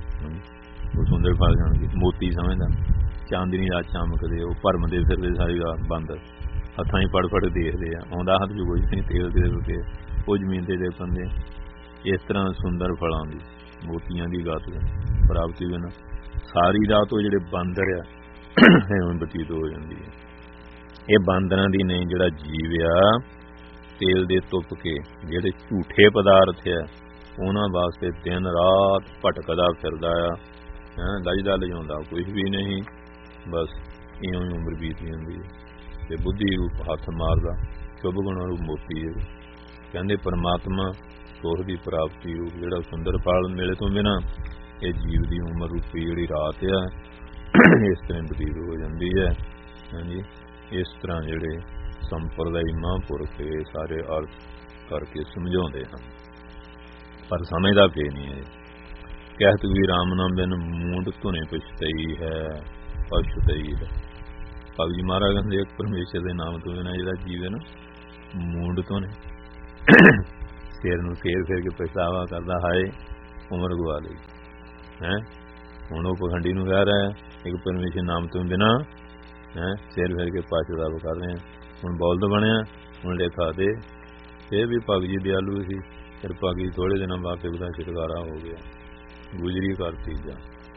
ਉਹ ਸੁੰਦਰ ਫਲ ਜਾਣਗੇ। ਮੋਤੀ ਸਮਝਦਾ ਚਾਂਦਨੀ ਰਾਤ ਚਮਕਦੇ, ਉਹ ਭਰਮਦੇ ਫਿਰਦੇ ਸਾਰੀ ਰਾਤ ਬਾਂਦਰ, ਹੱਥਾਂ 'ਚ ਫੜ ਦੇਖਦੇ ਆ, ਆਉਂਦਾ ਹੱਥ 'ਚ ਕੁਝ ਨਹੀਂ, ਤੇਲ ਦੇ ਕੇ ਉਹ ਜ਼ਮੀਨ ਤੇ ਦੇ ਪੈਂਦੇ। ਇਸ ਤਰ੍ਹਾਂ ਸੁੰਦਰ ਫਲਾਂ ਦੀ ਮੋਤੀਆਂ ਦੀ ਗਤ ਪ੍ਰਾਪਤੀ ਬਿਨਾਂ ਸਾਰੀ ਰਾਤ ਉਹ ਜਿਹੜੇ ਬਾਂਦਰ ਆ ਐਵੇਂ ਬਤੀਤ ਹੋ ਜਾਂਦੀ ਹੈ। ਇਹ ਬਾਂਦਰਾਂ ਦੀ ਨਹੀਂ, ਜਿਹੜਾ ਜੀਵ ਆ ਤੇਲ ਦੇ ਤੁੱਪ ਕੇ ਜਿਹੜੇ ਝੂਠੇ ਪਦਾਰਥ ਆ ਉਹਨਾਂ ਵਾਸਤੇ ਦਿਨ ਰਾਤ ਭਟਕਦਾ ਫਿਰਦਾ ਆ, ਲੱਜਦਾ ਲਿਜਾਉਂਦਾ ਕੁਛ ਵੀ ਨਹੀਂ, ਬਸ ਇਉਂ ਹੀ ਉਮਰ ਬੀਤ ਜਾਂਦੀ ਹੈ। ਤੇ ਬੁੱਧੀ ਰੂਪ ਹੱਥ ਮਾਰਦਾ ਸ਼ੁਭ ਗੁਣਾਂ ਰੂਪ ਮੋਤੀ ਹੈ। ਕਹਿੰਦੇ ਪਰਮਾਤਮਾ ਸੁੱਖ ਦੀ ਪ੍ਰਾਪਤੀ ਰੂਪ ਜਿਹੜਾ ਸੁੰਦਰ ਫਲ ਮਿਲੇ ਤੋਂ ਬਿਨਾਂ ਇਹ ਜੀਵ ਦੀ ਉਮਰ ਰੂਪੀ ਜਿਹੜੀ ਰਾਤ ਆ ਇਸ ਤਰ੍ਹਾਂ ਬਤੀਤ ਹੋ ਜਾਂਦੀ ਹੈ। ਹਾਂਜੀ, ਇਸ ਤਰ੍ਹਾਂ ਜਿਹੜੇ ਸੰਪਰਦਾਈ ਮਹਾਂਪੁਰਖ ਇਹ ਸਾਰੇ ਅਰਥ ਕਰਕੇ ਸਮਝਾਉਂਦੇ ਹਨ, ਪਰ ਸਮਝਦਾ ਫੇਰ ਨਹੀਂ ਹੈ। ਕਹਿਤ ਵੀ ਰਾਮ ਨਾਮ ਬਿਨ ਮੂੰਡ ਧੁਨੇ ਪਛਤਈ ਹੈ, ਪਛਤਈ ਹੈ। ਭਾਵ ਜੀ ਮਹਾਰਾਜ ਕਹਿੰਦੇ ਇੱਕ ਪਰਮੇਸ਼ਰ ਦੇ ਨਾਮ ਤੋਂ ਬਿਨਾਂ ਜਿਹੜਾ ਜੀਵ ਹੈ ਨਾ ਮੂੰਡ ਧੁਨੇ, ਸਿਰ ਨੂੰ ਫੇਰ ਕੇ ਪਛਤਾਵਾ ਕਰਦਾ, ਹਾਏ ਉਮਰ ਗਵਾ ਲਈ। ਹੈ। ਹੁਣ ਉਹ ਪਖੰਡੀ ਨੂੰ ਕਹਿ ਰਿਹਾ ਇੱਕ ਪਰਮੇਸ਼ਰ ਨਾਮ ਤੋਂ ਬਿਨਾਂ ਹੈ ਸਿਰ ਫਿਰ ਕੇ ਪਛਤਾਵਾ ਕਰ ਰਹੇ। ਹੁਣ ਬੌਲਦ ਬਣਿਆ, ਹੁਣ ਲੇਖਾ ਦੇ। ਇਹ ਵੀ ਭਗਤ ਜੀ ਦਿਆਲੂ ਸੀ, ਫਿਰ ਭਗਤ ਜੀ ਥੋੜੇ ਦਿਨਾਂ ਬਾਅਦ ਉਹਦਾ ਛੁਟਕਾਰਾ ਹੋ ਗਿਆ, ਗੁਜਰੀ ਕਰਤੀ ਜਾ।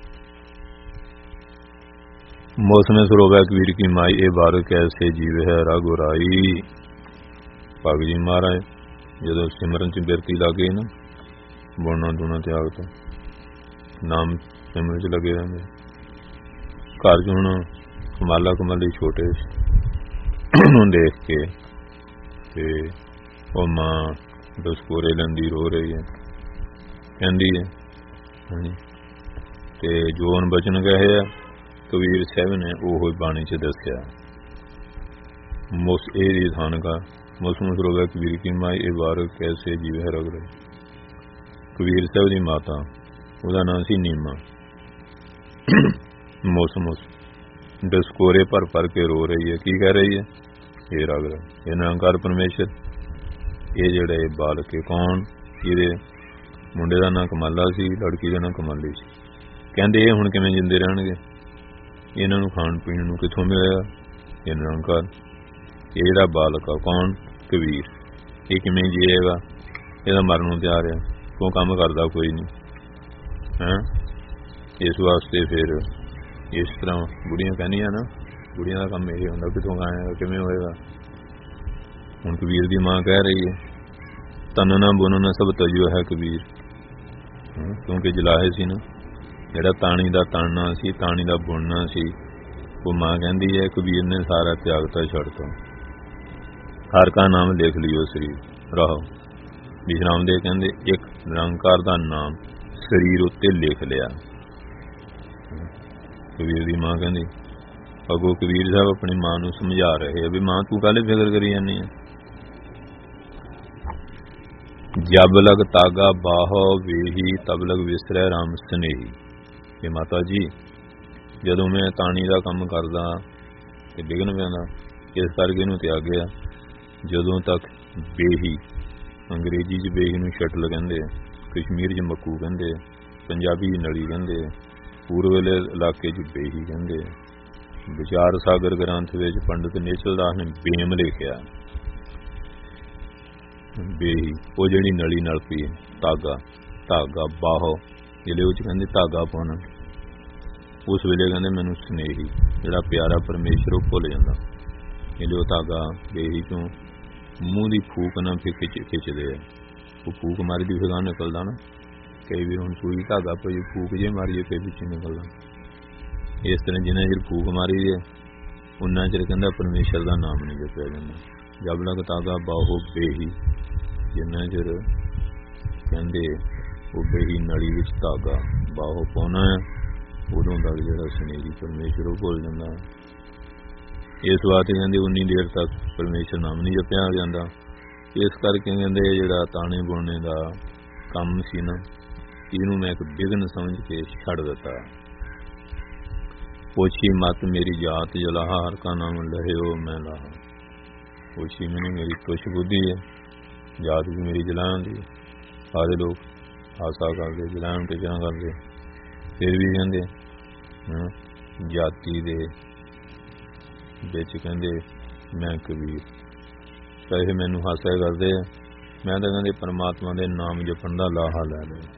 ਮੌਸਮੇ ਸਰੋਵੈ ਕਬੀਰ ਕੀ ਮਾਈ, ਇਹ ਬਾਰ ਕੈਸੇ ਜੀਵ ਹੈ ਰਘੁਰਾਈ। ਭਗਤ ਜੀ ਮਹਾਰਾਜ ਜਦੋਂ ਸਿਮਰਨ ਚ ਬਿਰਤੀ ਲੱਗੇ ਨਾ, ਬੋਲਣਾ ਦੂਣਾ ਤਿਆਗ ਤੋਂ ਨਾਮ ਸਿਮਰਨ ਚ ਲੱਗੇ ਰਹਿੰਦੇ। ਘਰ ਚ ਹੁਣ ਕਮਾਲਾ ਕਮਾਲੀ ਛੋਟੇ ਨੂੰ ਦੇਖ ਕੇ ਤੇ ਉਹ ਮਾਂ ਦਸਕੋਰੇ ਲੈਂਦੀ ਰੋ ਰਹੀ ਹੈ, ਕਹਿੰਦੀ ਹੈ ਤੇ ਜੋ ਉਹਨ ਬਚਨ ਕਹੇ ਆ ਕਬੀਰ ਸਾਹਿਬ ਨੇ ਉਹ ਬਾਣੀ ਚ ਦੱਸਿਆ। ਮੁਸ ਇਹ ਦੀ ਥਾਨਕਾ ਮੌਸਮ ਸਰੋਵੈ ਕਬੀਰ ਕੀ ਮਾਈ, ਇਹ ਵਾਰ ਕੈਸੇ ਜੀਵ ਹੈ ਰਘੁਰਾਈ। ਕਬੀਰ ਸਾਹਿਬ ਦੀ ਮਾਤਾ ਉਹਦਾ ਨਾਂ ਸੀ ਨੀਮਾ। ਮੌਸਮ ਦਸਕੋਰੇ ਭਰ ਭਰ ਕੇ ਰੋ ਰਹੀ ਹੈ। ਕੀ ਕਹਿ ਰਹੀ ਹੈ? ਇਹ ਰਘੁਰਾਈ, ਇਹ ਨਿਰੰਕਾਰ ਪਰਮੇਸ਼ਰ, ਇਹ ਜਿਹੜਾ ਇਹ ਬਾਲਕ ਹੈ ਕੌਣ? ਇਹਦੇ ਮੁੰਡੇ ਦਾ ਨਾਂ ਕਮਾਲਾ ਸੀ, ਲੜਕੀ ਦਾ ਨਾਂ ਕਮਾਲੀ ਸੀ। ਕਹਿੰਦੇ ਇਹ ਹੁਣ ਕਿਵੇਂ ਜਿੰਦੇ ਰਹਿਣਗੇ? ਇਹਨਾਂ ਨੂੰ ਖਾਣ ਪੀਣ ਨੂੰ ਕਿੱਥੋਂ ਮਿਲਿਆ? ਇਹ ਨਿਰੰਕਾਰ। ਇਹ ਜਿਹੜਾ ਬਾਲਕ ਆ ਕੌਣ? ਕਬੀਰ, ਇਹ ਕਿਵੇਂ ਜੀਏਗਾ? ਇਹਦਾ ਮਰਨ ਨੂੰ ਤਿਆਰ ਹੈ, ਕਿਉਂ ਕੰਮ ਕਰਦਾ ਕੋਈ ਨਹੀਂ ਹੈ। ਇਸ ਵਾਸਤੇ ਫਿਰ ਇਸ ਤਰ੍ਹਾਂ ਬੁੜੀਆਂ ਕਹਿੰਦੀਆਂ ਨਾ, ਬੁੜੀਆਂ ਦਾ ਕੰਮ ਇਹ ਹੁੰਦਾ, ਕਿੱਥੋਂ ਖਾਏਗਾ, ਕਿਵੇਂ ਹੋਏਗਾ। ਹੁਣ ਕਬੀਰ ਦੀ ਮਾਂ ਕਹਿ ਰਹੀ ਹੈ ਤਨ ਨਾ ਬੁਣ ਨਾ ਸਭ ਤਜੋ ਹੈ ਕਬੀਰ, ਕਿਉਂਕਿ ਜਲਾਹੇ ਸੀ ਨਾ, ਜਿਹੜਾ ਤਾਣੀ ਦਾ ਤਾਣਨਾ ਸੀ, ਤਾਣੀ ਦਾ ਬੁਣਨਾ ਸੀ, ਉਹ ਮਾਂ ਕਹਿੰਦੀ ਹੈ ਕਬੀਰ ਨੇ ਸਾਰਾ ਤਿਆਗਤਾ ਛੱਡਤਾ। ਹਰ ਕਾ ਨਾਮ ਲਿਖ ਲਿਓ ਸਰੀਰ ਰਹੋ। ਵਿਸ਼ਰਾਮ ਦੇ ਕਹਿੰਦੇ ਇੱਕ ਨਿਰੰਕਾਰ ਦਾ ਨਾਮ ਸਰੀਰ ਉੱਤੇ ਲਿਖ ਲਿਆ। ਕਬੀਰ ਦੀ ਮਾਂ ਕਹਿੰਦੀ, ਅੱਗੋਂ ਕਬੀਰ ਸਾਹਿਬ ਆਪਣੀ ਮਾਂ ਨੂੰ ਸਮਝਾ ਰਹੇ ਆ ਵੀ ਮਾਂ ਤੂੰ ਕਾਹਲੇ ਫਿਕਰ ਕਰੀ ਜਾਂਦੀ ਹੈ। ਜਬ ਲਗ ਤਾਗਾ ਬਾਹੋ ਵੇਹੀ ਤਬ ਲਗ ਵਿਸਰੈ ਰਾਮ ਸਨੇਹੀ। ਇਹ ਮਾਤਾ ਜੀ ਜਦੋਂ ਮੈਂ ਤਾਣੀ ਦਾ ਕੰਮ ਕਰਦਾ ਤੇ ਵਿਘਨ ਪੈਂਦਾ, ਇਸ ਕਰਕੇ ਇਹਨੂੰ ਤਿਆਗਿਆ। ਜਦੋਂ ਤੱਕ ਬੇਹੀ, ਅੰਗਰੇਜ਼ੀ 'ਚ ਬੇਹੀ ਨੂੰ ਸ਼ਟਲ ਕਹਿੰਦੇ ਆ, ਕਸ਼ਮੀਰ 'ਚ ਮੱਕੂ ਕਹਿੰਦੇ ਆ, ਪੰਜਾਬੀ ਨਲੀ ਕਹਿੰਦੇ ਆ, ਪੂਰਬਲੇ ਇਲਾਕੇ 'ਚ ਬੇਹੀ ਕਹਿੰਦੇ ਆ। ਵਿਚਾਰ ਸਾਗਰ ਗ੍ਰੰਥ ਵਿੱਚ ਪੰਡਿਤ ਨੇਚਲ ਦਾਸ ਨੇ ਬੇਮ ਲਿਖਿਆ। ਬੇਹੀ ਉਹ ਜਿਹੜੀ ਨਲੀ ਨਾਲ ਪੀ ਧਾਗਾ, ਧਾਗਾ ਬਾਹੋ ਜਿਹੜੇ ਉਹ 'ਚ ਕਹਿੰਦੇ ਧਾਗਾ ਪਾਉਣਾ। ਉਸ ਵੇਲੇ ਕਹਿੰਦੇ ਮੈਨੂੰ ਸਨੇਹੀ, ਜਿਹੜਾ ਪਿਆਰਾ ਪਰਮੇਸ਼ਰ ਉਹ ਭੁੱਲ ਜਾਂਦਾ। ਜਿਹੜੇ ਉਹ ਧਾਗਾ ਬੇਹੀ ਤੋਂ ਮੂੰਹ ਦੀ ਫੂਕ ਨਾਲ ਫਿਰ ਖਿੱਚਦੇ ਆ, ਉਹ ਫੂਕ ਮਾਰੀ ਦੀ ਫਿਰ ਨਿਕਲਦਾ ਨਾ। ਕਈ ਵਾਰ ਹੁਣ ਸੂਈ ਧਾਗਾ ਪਈ ਫੂਕ ਜੇ ਮਾਰੀਏ ਫਿਰ ਵਿੱਚ ਨਿਕਲਦਾ। ਇਸ ਤਰ੍ਹਾਂ ਜਿੰਨਾ ਚਿਰ ਫੂਕ ਮਾਰੀ ਹੈ ਉਨਾ ਚਿਰ ਕਹਿੰਦਾ ਪਰਮੇਸ਼ਰ ਦਾ ਨਾਮ ਨਹੀਂ ਜਪਿਆ ਜਾਂਦਾ। ਜਬ ਲਗ ਤਾਗਾ ਬਾਹੋ ਬੇਹੀ, ਜਿੰਨਾ ਚਿਰ ਕਹਿੰਦੇ ਉਹ ਬੇਹੀ ਨਲੀ ਵਿੱਚ ਧਾਗਾ ਬਾਹੋ ਪਾਉਣਾ ਹੈ, ਉਦੋਂ ਤੱਕ ਜਿਹੜਾ ਸਨੇਹੀ ਪਰਮੇਸ਼ਰ ਉਹ ਭੁੱਲ ਜਾਂਦਾ। ਇਸ ਵਾਸਤੇ ਕਹਿੰਦੇ ਉਨੀ ਦੇਰ ਤੱਕ ਪਰਮੇਸ਼ਰ ਨਾਮ ਨਹੀਂ ਜਪਿਆ ਜਾਂਦਾ। ਇਸ ਕਰਕੇ ਕਹਿੰਦੇ ਜਿਹੜਾ ਤਾਣੇ ਬੁਣਨੇ ਦਾ ਕੰਮ ਸੀ ਨਾ, ਇਹਨੂੰ ਮੈਂ ਇੱਕ ਵਿਘਨ ਸਮਝ ਕੇ ਛੱਡ ਦਿੱਤਾ। ਪੋਛੀ ਮਤ ਮੇਰੀ ਜਾਤ ਜਲਾਹਾ, ਹਰ ਕਾ ਨਾਮ ਲਹਿਓ ਮੈਂ ਲਾਹਾ। ਪੋਛੀ ਮੈਨੂੰ ਮੇਰੀ ਤੁਛ ਬੁੱਧੀ ਹੈ, ਜਾਤ ਵੀ ਮੇਰੀ ਜਲਾਉਣ ਦੀ। ਸਾਰੇ ਲੋਕ ਆਸਾ ਕਰਦੇ, ਜਲਾਉਣ ਤੇ ਜਾਂ ਕਰਦੇ, ਫਿਰ ਵੀ ਕਹਿੰਦੇ ਜਾਤੀ ਦੇ ਵਿੱਚ ਕਹਿੰਦੇ ਮੈਂ ਕਬੀਰ। ਚਾਹੇ ਮੈਨੂੰ ਹਾਸਾ ਕਰਦੇ ਆ, ਮੈਂ ਤਾਂ ਕਹਿੰਦੇ ਪਰਮਾਤਮਾ ਦੇ ਨਾਮ ਜਪਣ ਦਾ ਲਾਹਾ ਲੈ ਲਿਆ।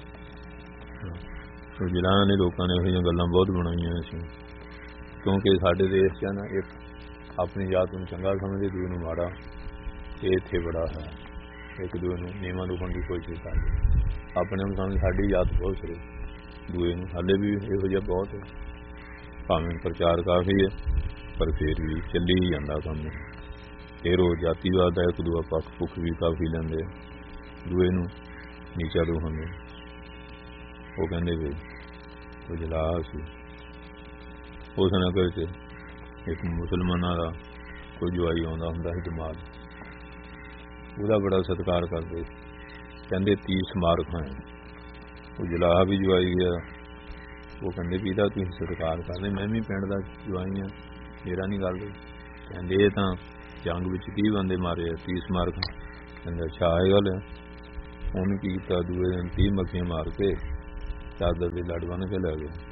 ਜਲਾਉਣ ਦੇ ਲੋਕਾਂ ਨੇ ਇਹੋ ਜਿਹੀਆਂ ਗੱਲਾਂ ਬਹੁਤ ਬਣਾਈਆਂ ਸੀ, ਕਿਉਂਕਿ ਸਾਡੇ ਦੇਸ਼ 'ਚ ਨਾ ਇੱਕ ਆਪਣੀ ਜਾਤ ਨੂੰ ਚੰਗਾ ਸਮਝਦੇ, ਦੂਏ ਨੂੰ ਮਾੜਾ। ਇਹ ਇੱਥੇ ਬੜਾ ਹੈ, ਇੱਕ ਦੂਏ ਨੂੰ ਨੀਵਾਂ ਦਿਖਾਉਣ ਦੀ ਕੋਸ਼ਿਸ਼ ਕਰਦੇ। ਆਪਣੇ ਨੂੰ ਸਮਝ ਸਾਡੀ ਜਾਤ ਬਹੁਤ ਸਰੇ, ਦੂਏ ਨੂੰ ਹਾਲੇ ਵੀ ਇਹੋ ਜਿਹਾ ਬਹੁਤ ਹੈ। ਭਾਵੇਂ ਪ੍ਰਚਾਰ ਕਾਫੀ ਹੈ ਪਰ ਫਿਰ ਵੀ ਚੱਲੀ ਹੀ ਜਾਂਦਾ ਕੰਮ। ਫਿਰ ਉਹ ਜਾਤੀਵਾਦ ਦਾ ਇੱਕ ਦੂਆ ਪੱਖ ਪੁੱਖ ਵੀ ਕਾਫੀ ਲੈਂਦੇ, ਦੂਏ ਨੂੰ ਨੀਚਾ ਦਿਖਾਉਂਦੇ। ਉਹ ਕਹਿੰਦੇ ਵੀ ਉਹ ਜਲਾਹ ਸੀ। ਉਸ ਨਗਰ 'ਚ ਇੱਕ ਮੁਸਲਮਾਨਾਂ ਦਾ ਕੋਈ ਜਵਾਈ ਆਉਂਦਾ ਹੁੰਦਾ ਸੀ ਦਿਮਾਗ, ਉਹਦਾ ਬੜਾ ਸਤਿਕਾਰ ਕਰਦੇ। ਕਹਿੰਦੇ 30 ਸਮਾਰਕ ਹੈ। ਉਹ ਜਲਾਹ ਵੀ ਜਵਾਈ ਗਿਆ। ਉਹ ਕਹਿੰਦੇ ਵੀ ਇਹਦਾ ਤੁਸੀਂ ਸਤਿਕਾਰ ਕਰਦੇ, ਮੈਂ ਵੀ ਪਿੰਡ ਦਾ ਜਵਾਈ ਹਾਂ, ਮੇਰਾ ਨਹੀਂ ਕਰਦੇ। ਕਹਿੰਦੇ ਇਹ ਤਾਂ ਜੰਗ ਵਿੱਚ 30 ਬੰਦੇ ਮਾਰੇ ਆ, 30 ਸਮਾਰਕ। ਕਹਿੰਦੇ ਅੱਛਾ ਇਹ ਗੱਲ ਹੈ। ਉਹਨੇ ਕੀ ਕੀਤਾ, ਦੂਏ ਦਿਨ 30 ਮੱਖੀਆਂ ਮਾਰ ਕੇ ਚਾਦਰ ਦੀ ਲੜ ਬੰਨ ਕੇ ਲੈ ਗਏ।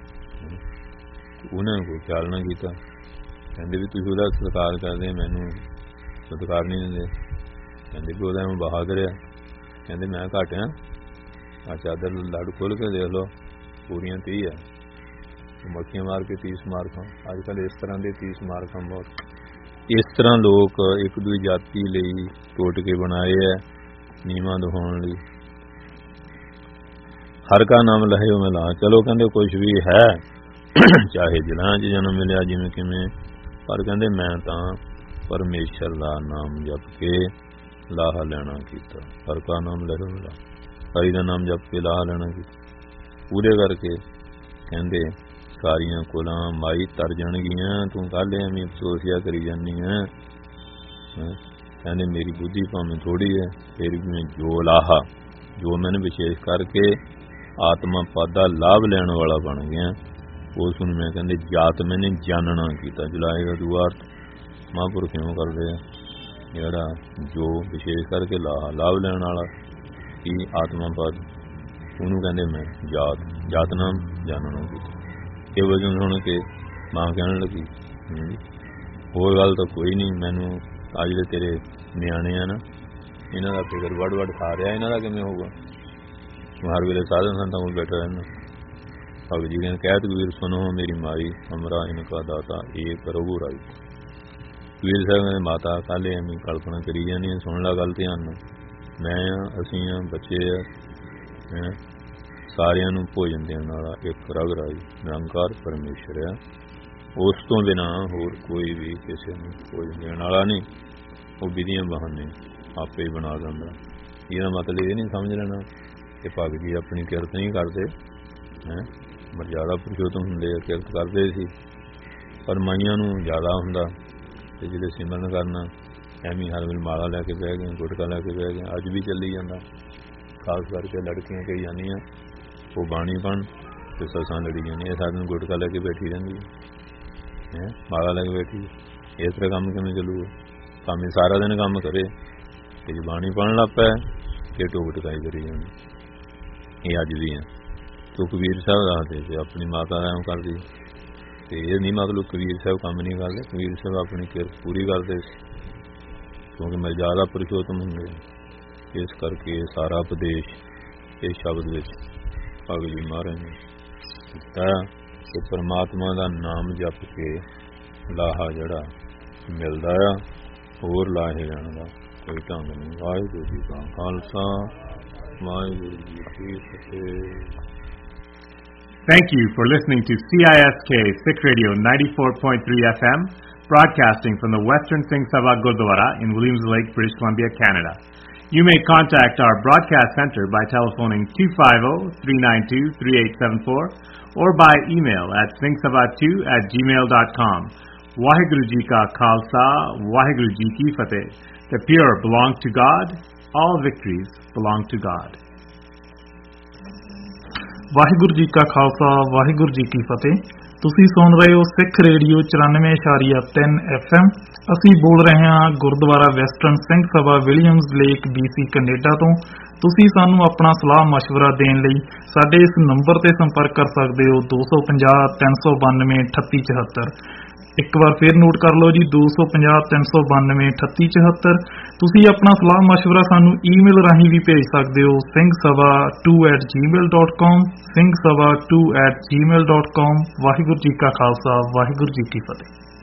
ਉਹਨਾਂ ਨੇ ਕੋਈ ਖਿਆਲ ਨਾ ਕੀਤਾ। ਕਹਿੰਦੇ ਵੀ ਤੁਸੀਂ ਉਹਦਾ ਸਤਿਕਾਰ ਕਰਦੇ, ਮੈਨੂੰ ਸਤਿਕਾਰ ਨਹੀਂ ਦਿੰਦੇ। ਕਹਿੰਦੇ ਵੀ ਉਹਦਾ ਬਹਾਦਰ ਆ। ਕਹਿੰਦੇ ਮੈਂ ਘੱਟ ਆ, ਆਹ ਚਾਦਰ ਲੜ ਖੋਲ ਕੇ ਦੇਖ ਲਓ, ਪੂਰੀਆਂ 30 ਆ। ਮੱਖੀਆਂ ਮਾਰ ਕੇ 30 ਮਾਰਕਾਂ। ਅੱਜ ਕੱਲ੍ਹ ਇਸ ਤਰ੍ਹਾਂ ਦੇ 30 ਮਾਰਕਾਂ ਬਹੁਤ। ਇਸ ਤਰ੍ਹਾਂ ਲੋਕ ਇੱਕ ਦੂਜੀ ਜਾਤੀ ਲਈ ਟੋਟਕੇ ਬਣਾਏ ਹੈ ਨੀਵਾਂ ਦਿਖਾਉਣ ਲਈ। ਹਰ ਕਾ ਨਾਮ ਲਹੇ ਉਹ ਮਿਲਾ। ਚਲੋ ਕਹਿੰਦੇ ਕੁਛ ਵੀ ਹੈ, ਚਾਹੇ ਜਲਾਂ 'ਚ ਜਨਮ ਮਿਲਿਆ ਜਿਵੇਂ ਕਿਵੇਂ, ਪਰ ਕਹਿੰਦੇ ਮੈਂ ਤਾਂ ਪਰਮੇਸ਼ਰ ਦਾ ਨਾਮ ਜਪ ਕੇ ਲਾਹਾ ਲੈਣਾ ਕੀਤਾ। ਹਰ ਕਾ ਨਾਮ ਲਹੇ ਮਿਲਾ, ਹਰੀ ਦਾ ਨਾਮ ਜਪ ਕੇ ਲਾਹਾ ਲੈਣਾ ਕੀਤਾ। ਪੂਰੇ ਕਰਕੇ ਕਹਿੰਦੇ ਸਾਰੀਆਂ ਕੋਲਾਂ ਮਾਈ ਤਰ ਜਾਣਗੀਆਂ, ਤੂੰ ਕੱਲ੍ਹ ਐਵੇਂ ਅਫਸੋਸਿਆ ਕਰੀ ਜਾਂਦੀ ਹੈ। ਕਹਿੰਦੇ ਮੇਰੀ ਬੁੱਧੀ ਭਾਵੇਂ ਥੋੜ੍ਹੀ ਹੈ, ਫਿਰ ਵੀ ਮੈਂ ਜੋ ਲਾਹਾ, ਜੋ ਮੈਨੂੰ ਵਿਸ਼ੇਸ਼ ਕਰਕੇ ਆਤਮਾ ਪਦ ਦਾ ਲਾਭ ਲੈਣ ਵਾਲਾ ਬਣ ਗਿਆ, ਉਸ ਨੂੰ ਮੈਂ ਕਹਿੰਦੇ ਜਾਤ ਮੈਨੇ ਜਾਣਨਾ ਕੀਤਾ। ਜਲਾਏਗਾ ਦੁਆਰ ਮਹਾਂਪੁਰਖ ਕਿਉਂ ਕਰਦੇ ਆ, ਜਿਹੜਾ ਜੋ ਵਿਸ਼ੇਸ਼ ਕਰਕੇ ਲਾਭ ਲੈਣ ਵਾਲਾ ਕੀ ਆਤਮਾ ਪਦ, ਉਹਨੂੰ ਕਹਿੰਦੇ ਮੈਂ ਜਾਤ ਨਾਮ ਜਾਣਨਾ ਕੀਤਾ। ਇਹ ਵਜੋਂ ਸੁਣ ਕੇ ਮਾਂ ਕਹਿਣ ਲੱਗੀ ਹੋਰ ਗੱਲ ਤਾਂ ਕੋਈ ਨਹੀਂ, ਮੈਨੂੰ ਅੱਜ ਦੇ ਤੇਰੇ ਨਿਆਣੇ ਆ ਨਾ, ਇਹਨਾਂ ਦਾ ਫਿਕਰ ਵੜ ਖਾ ਰਿਹਾ, ਇਹਨਾਂ ਦਾ ਕਿਵੇਂ ਹੋਊਗਾ। ਤੂੰ ਹਰ ਵੇਲੇ ਸਾਧਨ ਸੰਤਾਂ ਕੋਲ ਬੈਠਾ ਰਹਿਣਾ। ਭਗਤ ਜੀ ਨੇ ਕਹਿ ਕਬੀਰ ਸੁਣੋ ਮੇਰੀ ਮਾਈ, ਹਮਰਾ ਇਨਕਾ ਦਾਤਾ ਏਕ ਰਘੁਰਾਈ। ਕਬੀਰ ਸਾਹਿਬ ਨੇ ਮਾਤਾ ਕਾਲੇ ਐਵੇਂ ਕਲਪਨਾ ਕਰੀ ਜਾਂਦੀ ਹੈ, ਸੁਣ ਲਾ ਗੱਲ ਧਿਆਨ ਨਾਲ। ਮੈਂ ਆ, ਅਸੀਂ ਆ, ਬੱਚੇ ਆ, ਸਾਰਿਆਂ ਨੂੰ ਭੋਜਨ ਦੇਣ ਵਾਲਾ ਇੱਕ ਰਘੁਰਾਈ ਨਿਰੰਕਾਰ ਪਰਮੇਸ਼ਰ ਆ। ਉਸ ਤੋਂ ਬਿਨਾਂ ਹੋਰ ਕੋਈ ਵੀ ਕਿਸੇ ਨੂੰ ਭੋਜਨ ਦੇਣ ਵਾਲਾ ਨਹੀਂ। ਉਹ ਵਿਧੀਆਂ ਬਹਾਨੇ ਆਪੇ ਹੀ ਬਣਾ ਦਿੰਦਾ। ਇਹਦਾ ਮਤਲਬ ਇਹ ਨਹੀਂ ਸਮਝ ਲੈਣਾ ਕਿ ਭਗਤ ਜੀ ਆਪਣੀ ਕਿਰਤ ਨਹੀਂ ਕਰਦੇ, ਮਰਜ਼ਾਦਾ ਪੁਰਸ਼ੋਤਮ ਹੁੰਦੇ ਆ, ਕਿਰਤ ਕਰਦੇ ਸੀ, ਪਰ ਮਾਈਆਂ ਨੂੰ ਜ਼ਿਆਦਾ ਹੁੰਦਾ। ਅਤੇ ਜਿਹੜੇ ਸਿਮਰਨ ਕਰਨਾ ਐਵੇਂ ਹਰ ਵੇਲੇ ਮਾਲਾ ਲੈ ਕੇ ਬਹਿ ਗਏ, ਗੁਟਕਾ ਲੈ ਕੇ ਬਹਿ ਗਏ। ਅੱਜ ਵੀ ਚੱਲੀ ਜਾਂਦਾ, ਖਾਸ ਕਰਕੇ ਲੜਕੀਆਂ ਕਹੀ ਜਾਂਦੀਆਂ ਉਹ ਬਾਣੀ ਪੜ੍ਹਨ ਅਤੇ ਸੱਸਾਂ ਲੜੀ ਜਾਂਦੀਆਂ, ਇਹ ਸਾਰਿਆਂ ਨੂੰ ਗੁਟਕਾ ਲੈ ਕੇ ਬੈਠੀ ਰਹਿੰਦੀ ਹੈ, ਮਾਲਾ ਲੈ ਕੇ ਬੈਠੀ। ਇਸ ਤਰ੍ਹਾਂ ਕੰਮ ਕਿਵੇਂ ਚੱਲੂਗਾ। ਭਾਵੇਂ ਸਾਰਾ ਦਿਨ ਕੰਮ ਕਰੇ ਅਤੇ ਜੇ ਬਾਣੀ ਪੜ੍ਹਨ ਲੱਗ ਪਿਆ ਕਿ ਟੋਕ ਟਕਾਈ ਕਰੀ ਜਾਂਦੀ। ਇਹ ਅੱਜ ਵੀ ਹੈ। ਤੋ ਕਬੀਰ ਸਾਹਿਬ ਦੱਸਦੇ ਸੀ ਆਪਣੀ ਮਾਤਾ ਐਂ ਕਰਦੀ, ਅਤੇ ਇਹ ਨਹੀਂ ਮਤਲਬ ਕਬੀਰ ਸਾਹਿਬ ਕੰਮ ਨਹੀਂ ਕਰਦੇ। ਕਬੀਰ ਸਾਹਿਬ ਆਪਣੀ ਕਿਰਤ ਪੂਰੀ ਕਰਦੇ ਸੀ, ਕਿਉਂਕਿ ਮਰਜ਼ਾਦਾ ਪੁਰਸ਼ੋਤਮ ਹੁੰਦੇ। ਇਸ ਕਰਕੇ ਸਾਰਾ ਉਪਦੇਸ਼ ਇਸ ਸ਼ਬਦ ਵਿੱਚ ਭਗਤ ਜੀ ਮਹਾਰਾਜ ਨੇ ਦਿੱਤਾ ਕਿ ਪਰਮਾਤਮਾ ਦਾ ਨਾਮ ਜਪ ਕੇ ਲਾਹਾ ਜਿਹੜਾ ਮਿਲਦਾ ਆ, ਹੋਰ ਲਾਹੇ ਲੈਣ ਦਾ ਕੋਈ ਢੰਗ ਨਹੀਂ। ਵਾਹਿਗੁਰੂ ਜੀ ਕਾ ਖਾਲਸਾ, ਵਾਹਿਗੁਰੂ ਜੀ ਕੀ ਫਤਿਹ। Thank you for listening to CISK Sikh Radio 94.3 FM, broadcasting from the Western Singh Sabha Gurdwara in Williams Lake, British Columbia, Canada. You may contact our broadcast center by telephoning 250-392-3874 or by email at singhsabha2@gmail.com. Vaheguru Ji Ka Khalsa, Vaheguru Ji Ki Fateh. The pure belong to God. All victories belong to God. Waheguru ji ਕਾ ਖਾਲਸਾ, ਵਾਹਿਗੁਰੂ ਜੀ ਕੀ ਫਤਿਹ। ਤੁਸੀਂ ਸੁਣ ਰਹੇ ਹੋ ਸਿੱਖ radio 94.3 FM। ਅਸੀਂ ਬੋਲ ਰਹੇ ਹਾਂ Gurdwara western Singh Sabha Williams lake BC Canada ਤੋਂ। ਤੁਸੀਂ ਸਾਨੂੰ ਆਪਣਾ ਸਲਾਹ ਮਸ਼ਵਰਾ ਦੇਣ ਲਈ ਸਾਡੇ ਇਸ ਨੰਬਰ ਤੇ ਸੰਪਰਕ ਕਰ ਸਕਦੇ ਹੋ 250-392-3874। ਇੱਕ ਵਾਰ ਫਿਰ ਨੋਟ ਕਰ ਲਓ ਜੀ, 250-392-3874। ਤੁਸੀਂ ਆਪਣਾ ਸਲਾਹ ਮਸ਼ਵਰਾ ਸਾਨੂੰ ਈਮੇਲ ਰਾਹੀਂ ਵੀ ਭੇਜ ਸਕਦੇ ਹੋ, singhsabha2@gmail.com, singhsabha2@gmail.com। ਵਾਹਿਗੁਰੂ ਜੀ ਕਾ ਖਾਲਸਾ, ਵਾਹਿਗੁਰੂ ਜੀ ਕੀ ਫਤਿਹ।